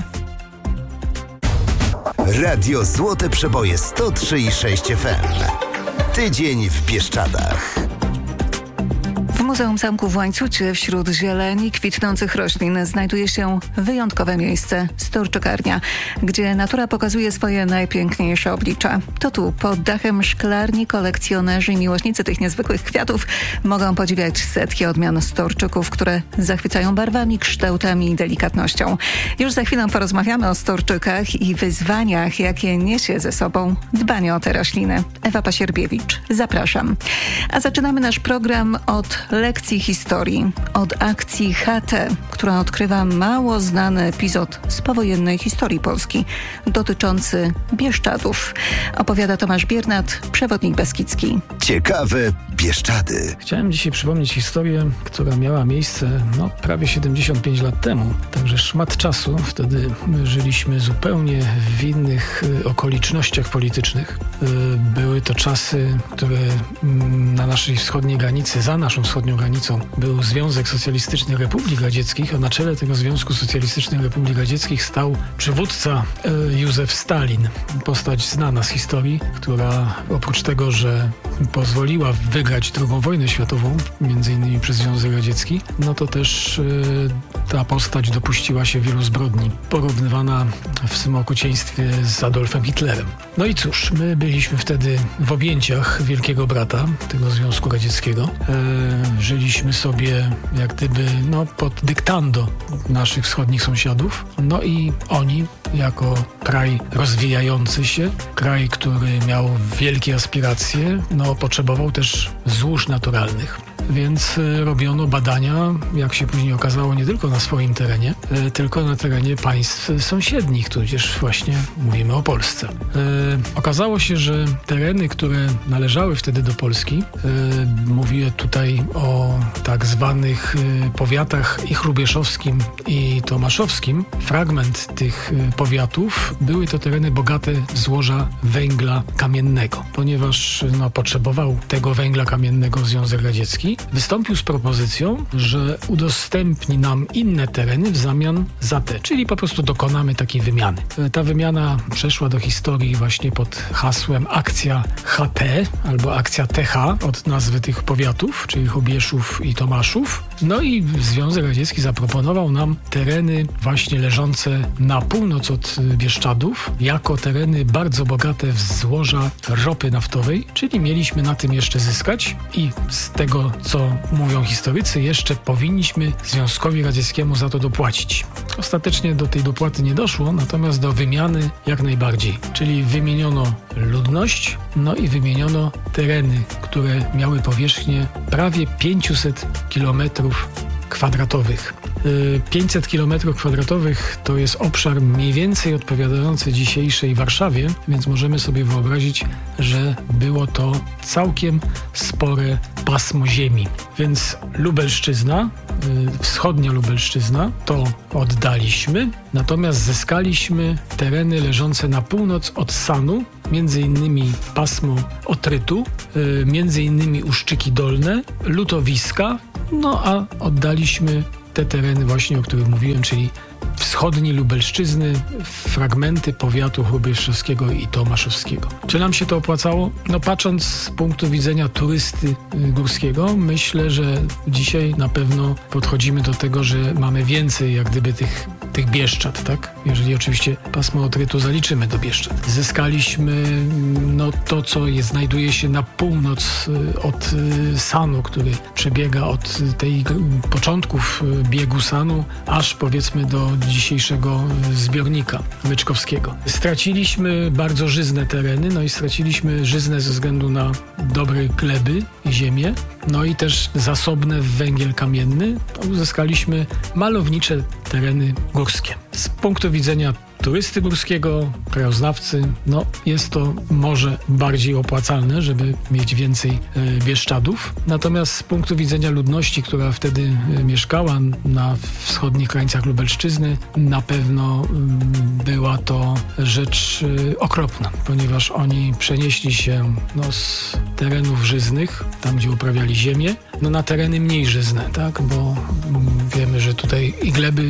Radio Złote Przeboje 103,6 FM. Tydzień w Bieszczadach. W Muzeum Zamku w Łańcucie wśród zieleni kwitnących roślin znajduje się wyjątkowe miejsce – Storczykarnia, gdzie natura pokazuje swoje najpiękniejsze oblicze. To tu, pod dachem szklarni, kolekcjonerzy i miłośnicy tych niezwykłych kwiatów mogą podziwiać setki odmian storczyków, które zachwycają barwami, kształtami i delikatnością. Już za chwilę porozmawiamy o storczykach i wyzwaniach, jakie niesie ze sobą dbanie o te rośliny. Ewa Pasierbiewicz, zapraszam. A zaczynamy nasz program od lekcji historii, od akcji HT, która odkrywa mało znany epizod z powojennej historii Polski dotyczący Bieszczadów. Opowiada Tomasz Biernat, przewodnik beskidzki. Ciekawe Bieszczady. Chciałem dzisiaj przypomnieć historię, która miała miejsce prawie 75 lat temu. Także szmat czasu. Wtedy żyliśmy zupełnie w innych okolicznościach politycznych. Były to czasy, które na naszej wschodniej granicy, za naszą wschodnią granicą, był Związek Socjalistycznych Republik Radzieckich, a na czele tego Związku Socjalistycznych Republik Radzieckich stał przywódca Józef Stalin. Postać znana z historii, która oprócz tego, że pozwoliła wygrać II wojnę światową, między innymi przez Związek Radziecki, to też ta postać dopuściła się wielu zbrodni, porównywana w swym okrucieństwie z Adolfem Hitlerem. No i cóż, my byliśmy wtedy w objęciach Wielkiego Brata, tego Związku Radzieckiego. Żyliśmy sobie jak gdyby pod dyktando naszych wschodnich sąsiadów. No i oni jako kraj rozwijający się, kraj, który miał wielkie aspiracje, potrzebował też złóż naturalnych. więc robiono badania, jak się później okazało, nie tylko na swoim terenie, tylko na terenie państw sąsiednich, tudzież właśnie mówimy o Polsce. Okazało się, że tereny, które należały wtedy do Polski, mówię tutaj o tak zwanych powiatach i hrubieszowskim i tomaszowskim, fragment tych powiatów były to tereny bogate w złoża węgla kamiennego. Ponieważ potrzebował tego węgla kamiennego Związek Radziecki, wystąpił z propozycją, że udostępni nam inne tereny w zamian za te, czyli po prostu dokonamy takiej wymiany. Ta wymiana przeszła do historii właśnie pod hasłem akcja HT albo akcja TH od nazwy tych powiatów, czyli Hrubieszów i Tomaszów. No i Związek Radziecki zaproponował nam tereny właśnie leżące na północ od Bieszczadów, jako tereny bardzo bogate w złoża ropy naftowej, czyli mieliśmy na tym jeszcze zyskać i z tego, co mówią historycy, jeszcze powinniśmy Związkowi Radzieckiemu za to dopłacić. Ostatecznie do tej dopłaty nie doszło, natomiast do wymiany jak najbardziej, czyli wymieniono ludność, no i wymieniono tereny, które miały powierzchnię prawie 500 kilometrów kwadratowych. 500 km² to jest obszar mniej więcej odpowiadający dzisiejszej Warszawie, więc możemy sobie wyobrazić, że było to całkiem spore pasmo ziemi. Więc Lubelszczyzna, wschodnia Lubelszczyzna, to oddaliśmy, natomiast zyskaliśmy tereny leżące na północ od Sanu, między innymi pasmo Otrytu, między innymi Uszczyki Dolne, Lutowiska, no a oddaliśmy te tereny właśnie, o których mówiłem, czyli wschodniej Lubelszczyzny, fragmenty powiatu hrubieszowskiego i tomaszowskiego. Czy nam się to opłacało? No patrząc z punktu widzenia turysty górskiego, myślę, że dzisiaj na pewno podchodzimy do tego, że mamy więcej jak gdyby tych Bieszczad, tak? Jeżeli oczywiście pasmo Otrytu zaliczymy do Bieszczad. Zyskaliśmy to, co znajduje się na północ od Sanu, który przebiega od tej początków biegu Sanu, aż powiedzmy do dzisiejszego zbiornika Myczkowskiego. Straciliśmy bardzo żyzne tereny, no i straciliśmy żyzne ze względu na dobre gleby i ziemię, no i też zasobne w węgiel kamienny. Uzyskaliśmy malownicze tereny górskie. Z punktu widzenia turysty górskiego, krajoznawcy, jest to może bardziej opłacalne, żeby mieć więcej Bieszczadów. Natomiast z punktu widzenia ludności, która wtedy mieszkała na wschodnich krańcach Lubelszczyzny, na pewno była to rzecz okropna, ponieważ oni przenieśli się z terenów żyznych, tam gdzie uprawiali ziemię, na tereny mniej żyzne, tak? Bo wiemy, że tutaj i gleby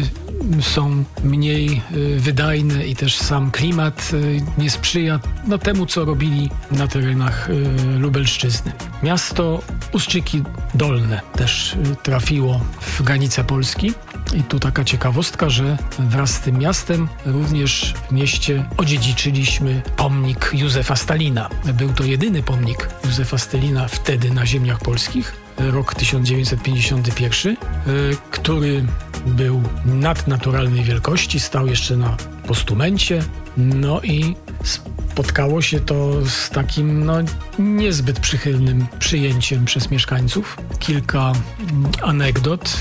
są mniej wydajne i też sam klimat nie sprzyja temu, co robili na terenach Lubelszczyzny. Miasto Uszczyki Dolne też trafiło w granice Polski. I tu taka ciekawostka, że wraz z tym miastem również w mieście odziedziczyliśmy pomnik Józefa Stalina. Był to jedyny pomnik Józefa Stalina wtedy na ziemiach polskich, rok 1951, który był nadnaturalnej wielkości, stał jeszcze na postumencie, i spotkało się to z takim niezbyt przychylnym przyjęciem przez mieszkańców. Kilka anegdot.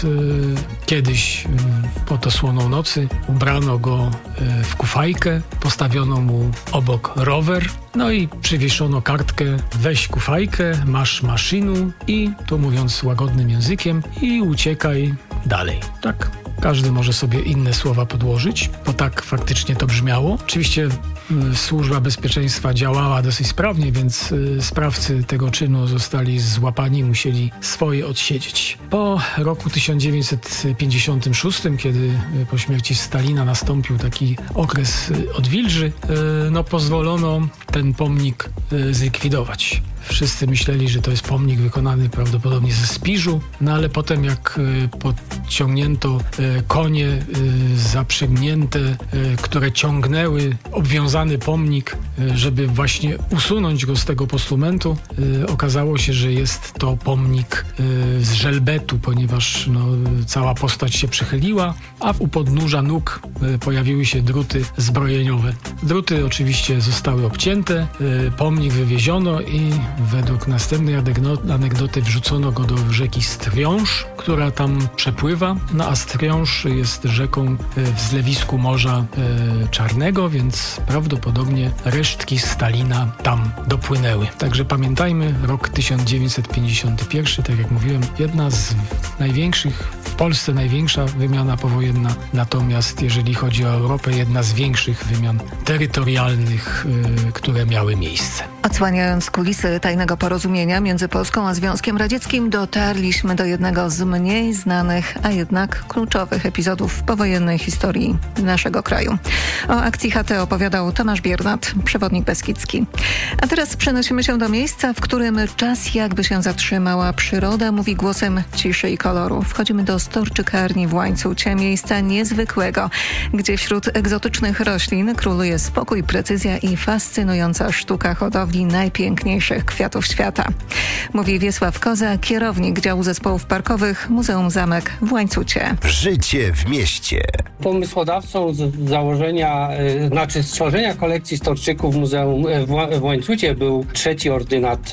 Kiedyś pod osłoną nocy ubrano go w kufajkę, postawiono mu obok rower, i przywieszono kartkę: weź kufajkę, masz maszynu i, tu mówiąc łagodnym językiem, i uciekaj dalej. Tak? Każdy może sobie inne słowa podłożyć, bo tak faktycznie to brzmiało. Oczywiście Służba Bezpieczeństwa działała dosyć sprawnie, więc sprawcy tego czynu zostali złapani, musieli swoje odsiedzieć. Po roku 1956, kiedy po śmierci Stalina nastąpił taki okres odwilży, pozwolono ten pomnik zlikwidować. Wszyscy myśleli, że to jest pomnik wykonany prawdopodobnie ze spiżu, ale potem jak podciągnięto konie zaprzęgnięte, które ciągnęły obwiązany pomnik, żeby właśnie usunąć go z tego postumentu, okazało się, że jest to pomnik z żelbetu, ponieważ cała postać się przychyliła, a u podnóża nóg pojawiły się druty zbrojeniowe. Druty oczywiście zostały obcięte, pomnik wywieziono i według następnej anegdoty wrzucono go do rzeki Strwiąż, która tam przepływa. No a Strwiąż jest rzeką w zlewisku Morza Czarnego, więc prawdopodobnie resztki Stalina tam dopłynęły. Także pamiętajmy, rok 1951, tak jak mówiłem, jedna z największych, w Polsce największa wymiana powojenna, natomiast jeżeli chodzi o Europę, jedna z większych wymian terytorialnych, które miały miejsce. Odsłaniając kulisy tajnego porozumienia między Polską a Związkiem Radzieckim, dotarliśmy do jednego z mniej znanych, a jednak kluczowych epizodów powojennej historii naszego kraju. O akcji HT opowiadał Tomasz Biernat, przewodnik beskidzki. A teraz przenosimy się do miejsca, w którym czas jakby się zatrzymała. Przyroda mówi głosem ciszy i koloru. Wchodzimy do storczykarni w Łańcucie, miejsca niezwykłego, gdzie wśród egzotycznych roślin króluje spokój, precyzja i fascynująca sztuka hodowli najpiękniejszych kwiatów świata. Mówi Wiesław Koza, kierownik działu zespołów parkowych Muzeum Zamek w Łańcucie. Życie w mieście. Pomysłodawcą stworzenia kolekcji storczyków Muzeum w Łańcucie był trzeci ordynat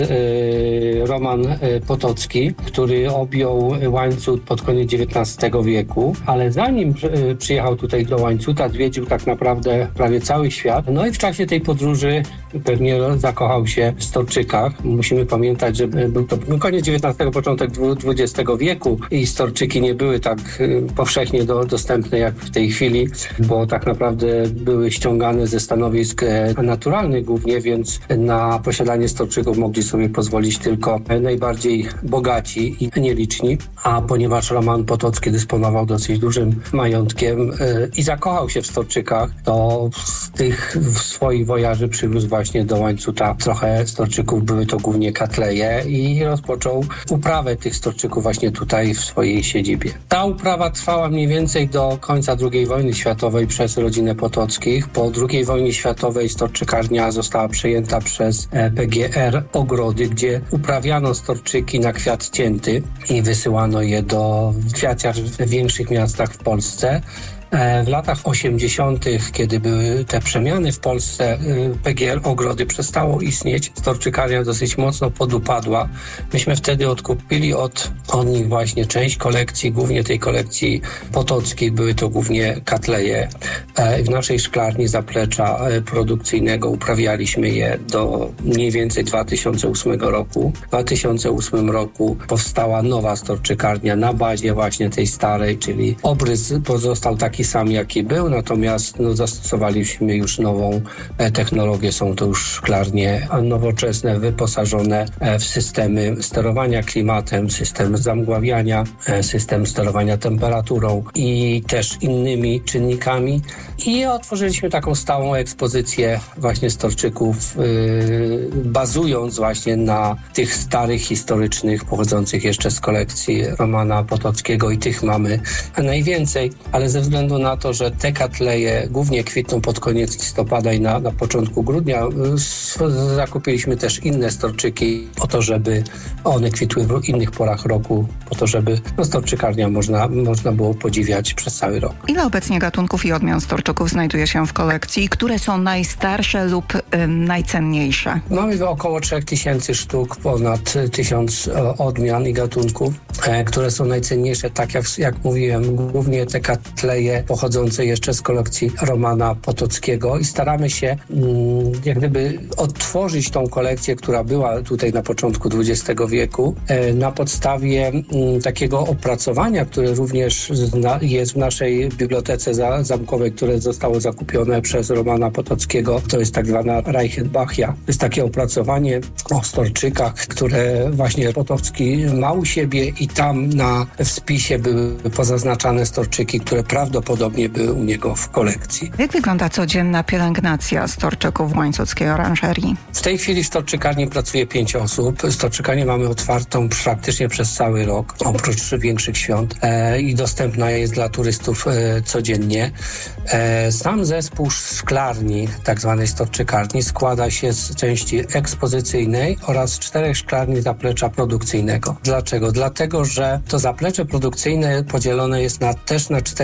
Roman Potocki, który objął Łańcut pod koniec XIX wieku, ale zanim przyjechał tutaj do Łańcuta, zwiedził tak naprawdę prawie cały świat. No i w czasie tej podróży pewnie zakochał się w storczykach. Musimy pamiętać, że był to koniec XIX, początek XX wieku i storczyki nie były tak powszechnie dostępne jak w tej chwili, bo tak naprawdę były ściągane ze stanowisk naturalnych głównie, więc na posiadanie storczyków mogli sobie pozwolić tylko najbardziej bogaci i nieliczni, a ponieważ Roman Potocki dysponował dosyć dużym majątkiem i zakochał się w storczykach, to z tych swoich wojaży przywiózł właśnie do Łańcuta trochę storczyków, były to głównie katleje i rozpoczął uprawę tych storczyków właśnie tutaj w swojej siedzibie. Ta uprawa trwała mniej więcej do końca II wojny światowej przez rodzinę Potockich. Po II wojnie światowej storczykarnia została przejęta przez PGR Ogrody, gdzie uprawiano storczyki na kwiat cięty i wysyłano je do kwiaciarstw w większych miastach w Polsce. W latach 80., kiedy były te przemiany w Polsce, PGR Ogrody przestało istnieć. Storczykarnia dosyć mocno podupadła. Myśmy wtedy odkupili od nich właśnie część kolekcji, głównie tej kolekcji potockiej. Były to głównie katleje. W naszej szklarni zaplecza produkcyjnego uprawialiśmy je do mniej więcej 2008 roku. W 2008 roku powstała nowa storczykarnia na bazie właśnie tej starej, czyli obrys pozostał taki sam, jaki był, natomiast zastosowaliśmy już nową technologię. Są to już szklarnie nowoczesne, wyposażone w systemy sterowania klimatem, system zamgławiania, system sterowania temperaturą i też innymi czynnikami. I otworzyliśmy taką stałą ekspozycję właśnie storczyków, bazując właśnie na tych starych, historycznych, pochodzących jeszcze z kolekcji Romana Potockiego i tych mamy najwięcej, ale ze względu na to, że te katleje głównie kwitną pod koniec listopada i na początku grudnia, zakupiliśmy też inne storczyki po to, żeby one kwitły w innych porach roku, po to, żeby storczykarnia można było podziwiać przez cały rok. Ile obecnie gatunków i odmian storczyków znajduje się w kolekcji? Które są najstarsze lub najcenniejsze? Mamy około 3000 sztuk, ponad 1000 odmian i gatunków, które są najcenniejsze, tak jak mówiłem, głównie te katleje pochodzące jeszcze z kolekcji Romana Potockiego i staramy się jak gdyby odtworzyć tą kolekcję, która była tutaj na początku XX wieku na podstawie takiego opracowania, które również jest w naszej bibliotece zamkowej, które zostało zakupione przez Romana Potockiego. To jest tak zwana Reichenbachia. To jest takie opracowanie o storczykach, które właśnie Potocki ma u siebie i tam w spisie były pozaznaczane storczyki, które prawdopodobnie były u niego w kolekcji. Jak wygląda codzienna pielęgnacja storczyków w łańcuckiej oranżerii? W tej chwili w storczykarni pracuje 5 osób. Storczykarnię mamy otwartą praktycznie przez cały rok, oprócz większych świąt i dostępna jest dla turystów codziennie. Sam zespół szklarni, tak zwanej storczykarni, składa się z części ekspozycyjnej oraz 4 szklarni zaplecza produkcyjnego. Dlaczego? Dlatego, że to zaplecze produkcyjne podzielone jest też na 4 strefy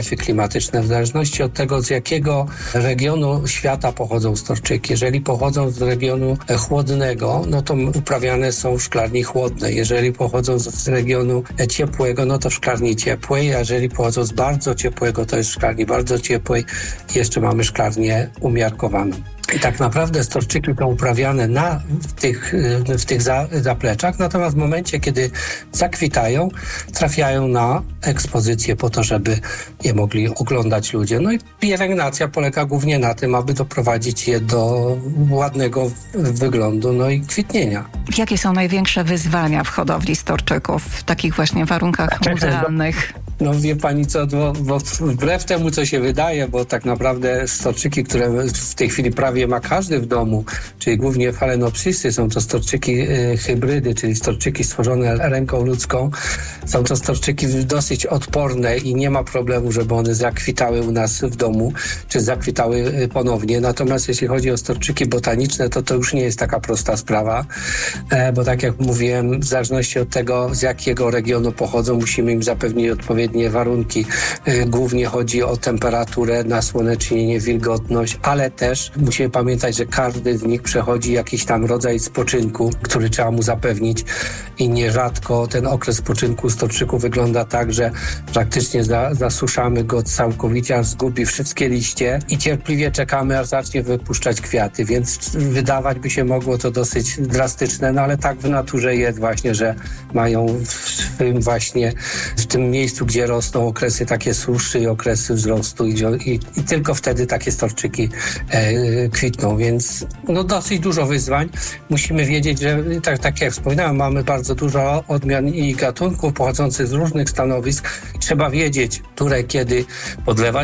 strefy klimatyczne, w zależności od tego, z jakiego regionu świata pochodzą storczyki. Jeżeli pochodzą z regionu chłodnego, no to uprawiane są w szklarni chłodnej. Jeżeli pochodzą z regionu ciepłego, no to w szklarni ciepłej, a jeżeli pochodzą z bardzo ciepłego, to jest w szklarni bardzo ciepłej. Jeszcze mamy szklarnię umiarkowaną. I tak naprawdę storczyki są uprawiane w tych zapleczach, natomiast w momencie, kiedy zakwitają, trafiają na ekspozycję po to, żeby je mogli oglądać ludzie. No i pielęgnacja polega głównie na tym, aby doprowadzić je do ładnego wyglądu, no i kwitnienia. Jakie są największe wyzwania w hodowli storczyków w takich właśnie warunkach muzealnych? No wie pani co, bo wbrew temu, co się wydaje, bo tak naprawdę storczyki, które w tej chwili prawie ma każdy w domu, czyli głównie Phalaenopsisy, są to storczyki hybrydy, czyli storczyki stworzone ręką ludzką. Są to storczyki dosyć odporne i nie ma problemu, żeby one zakwitały u nas w domu, czy zakwitały ponownie. Natomiast jeśli chodzi o storczyki botaniczne, to już nie jest taka prosta sprawa, bo tak jak mówiłem, w zależności od tego, z jakiego regionu pochodzą, musimy im zapewnić odpowiednie warunki. Głównie chodzi o temperaturę, nasłonecznienie, wilgotność, ale też musimy pamiętać, że każdy z nich przechodzi jakiś tam rodzaj spoczynku, który trzeba mu zapewnić i nierzadko ten okres spoczynku storczyku wygląda tak, że praktycznie zasuszamy go całkowicie, aż zgubi wszystkie liście i cierpliwie czekamy, aż zacznie wypuszczać kwiaty, więc wydawać by się mogło to dosyć drastyczne, no ale tak w naturze jest właśnie, że mają w tym miejscu, gdzie rosną okresy takie suszy i okresy wzrostu i tylko wtedy takie storczyki kwitną, więc no dosyć dużo wyzwań. Musimy wiedzieć, że tak jak wspominałem, mamy bardzo dużo odmian i gatunków pochodzących z różnych stanowisk. Trzeba wiedzieć, które kiedy podlewać,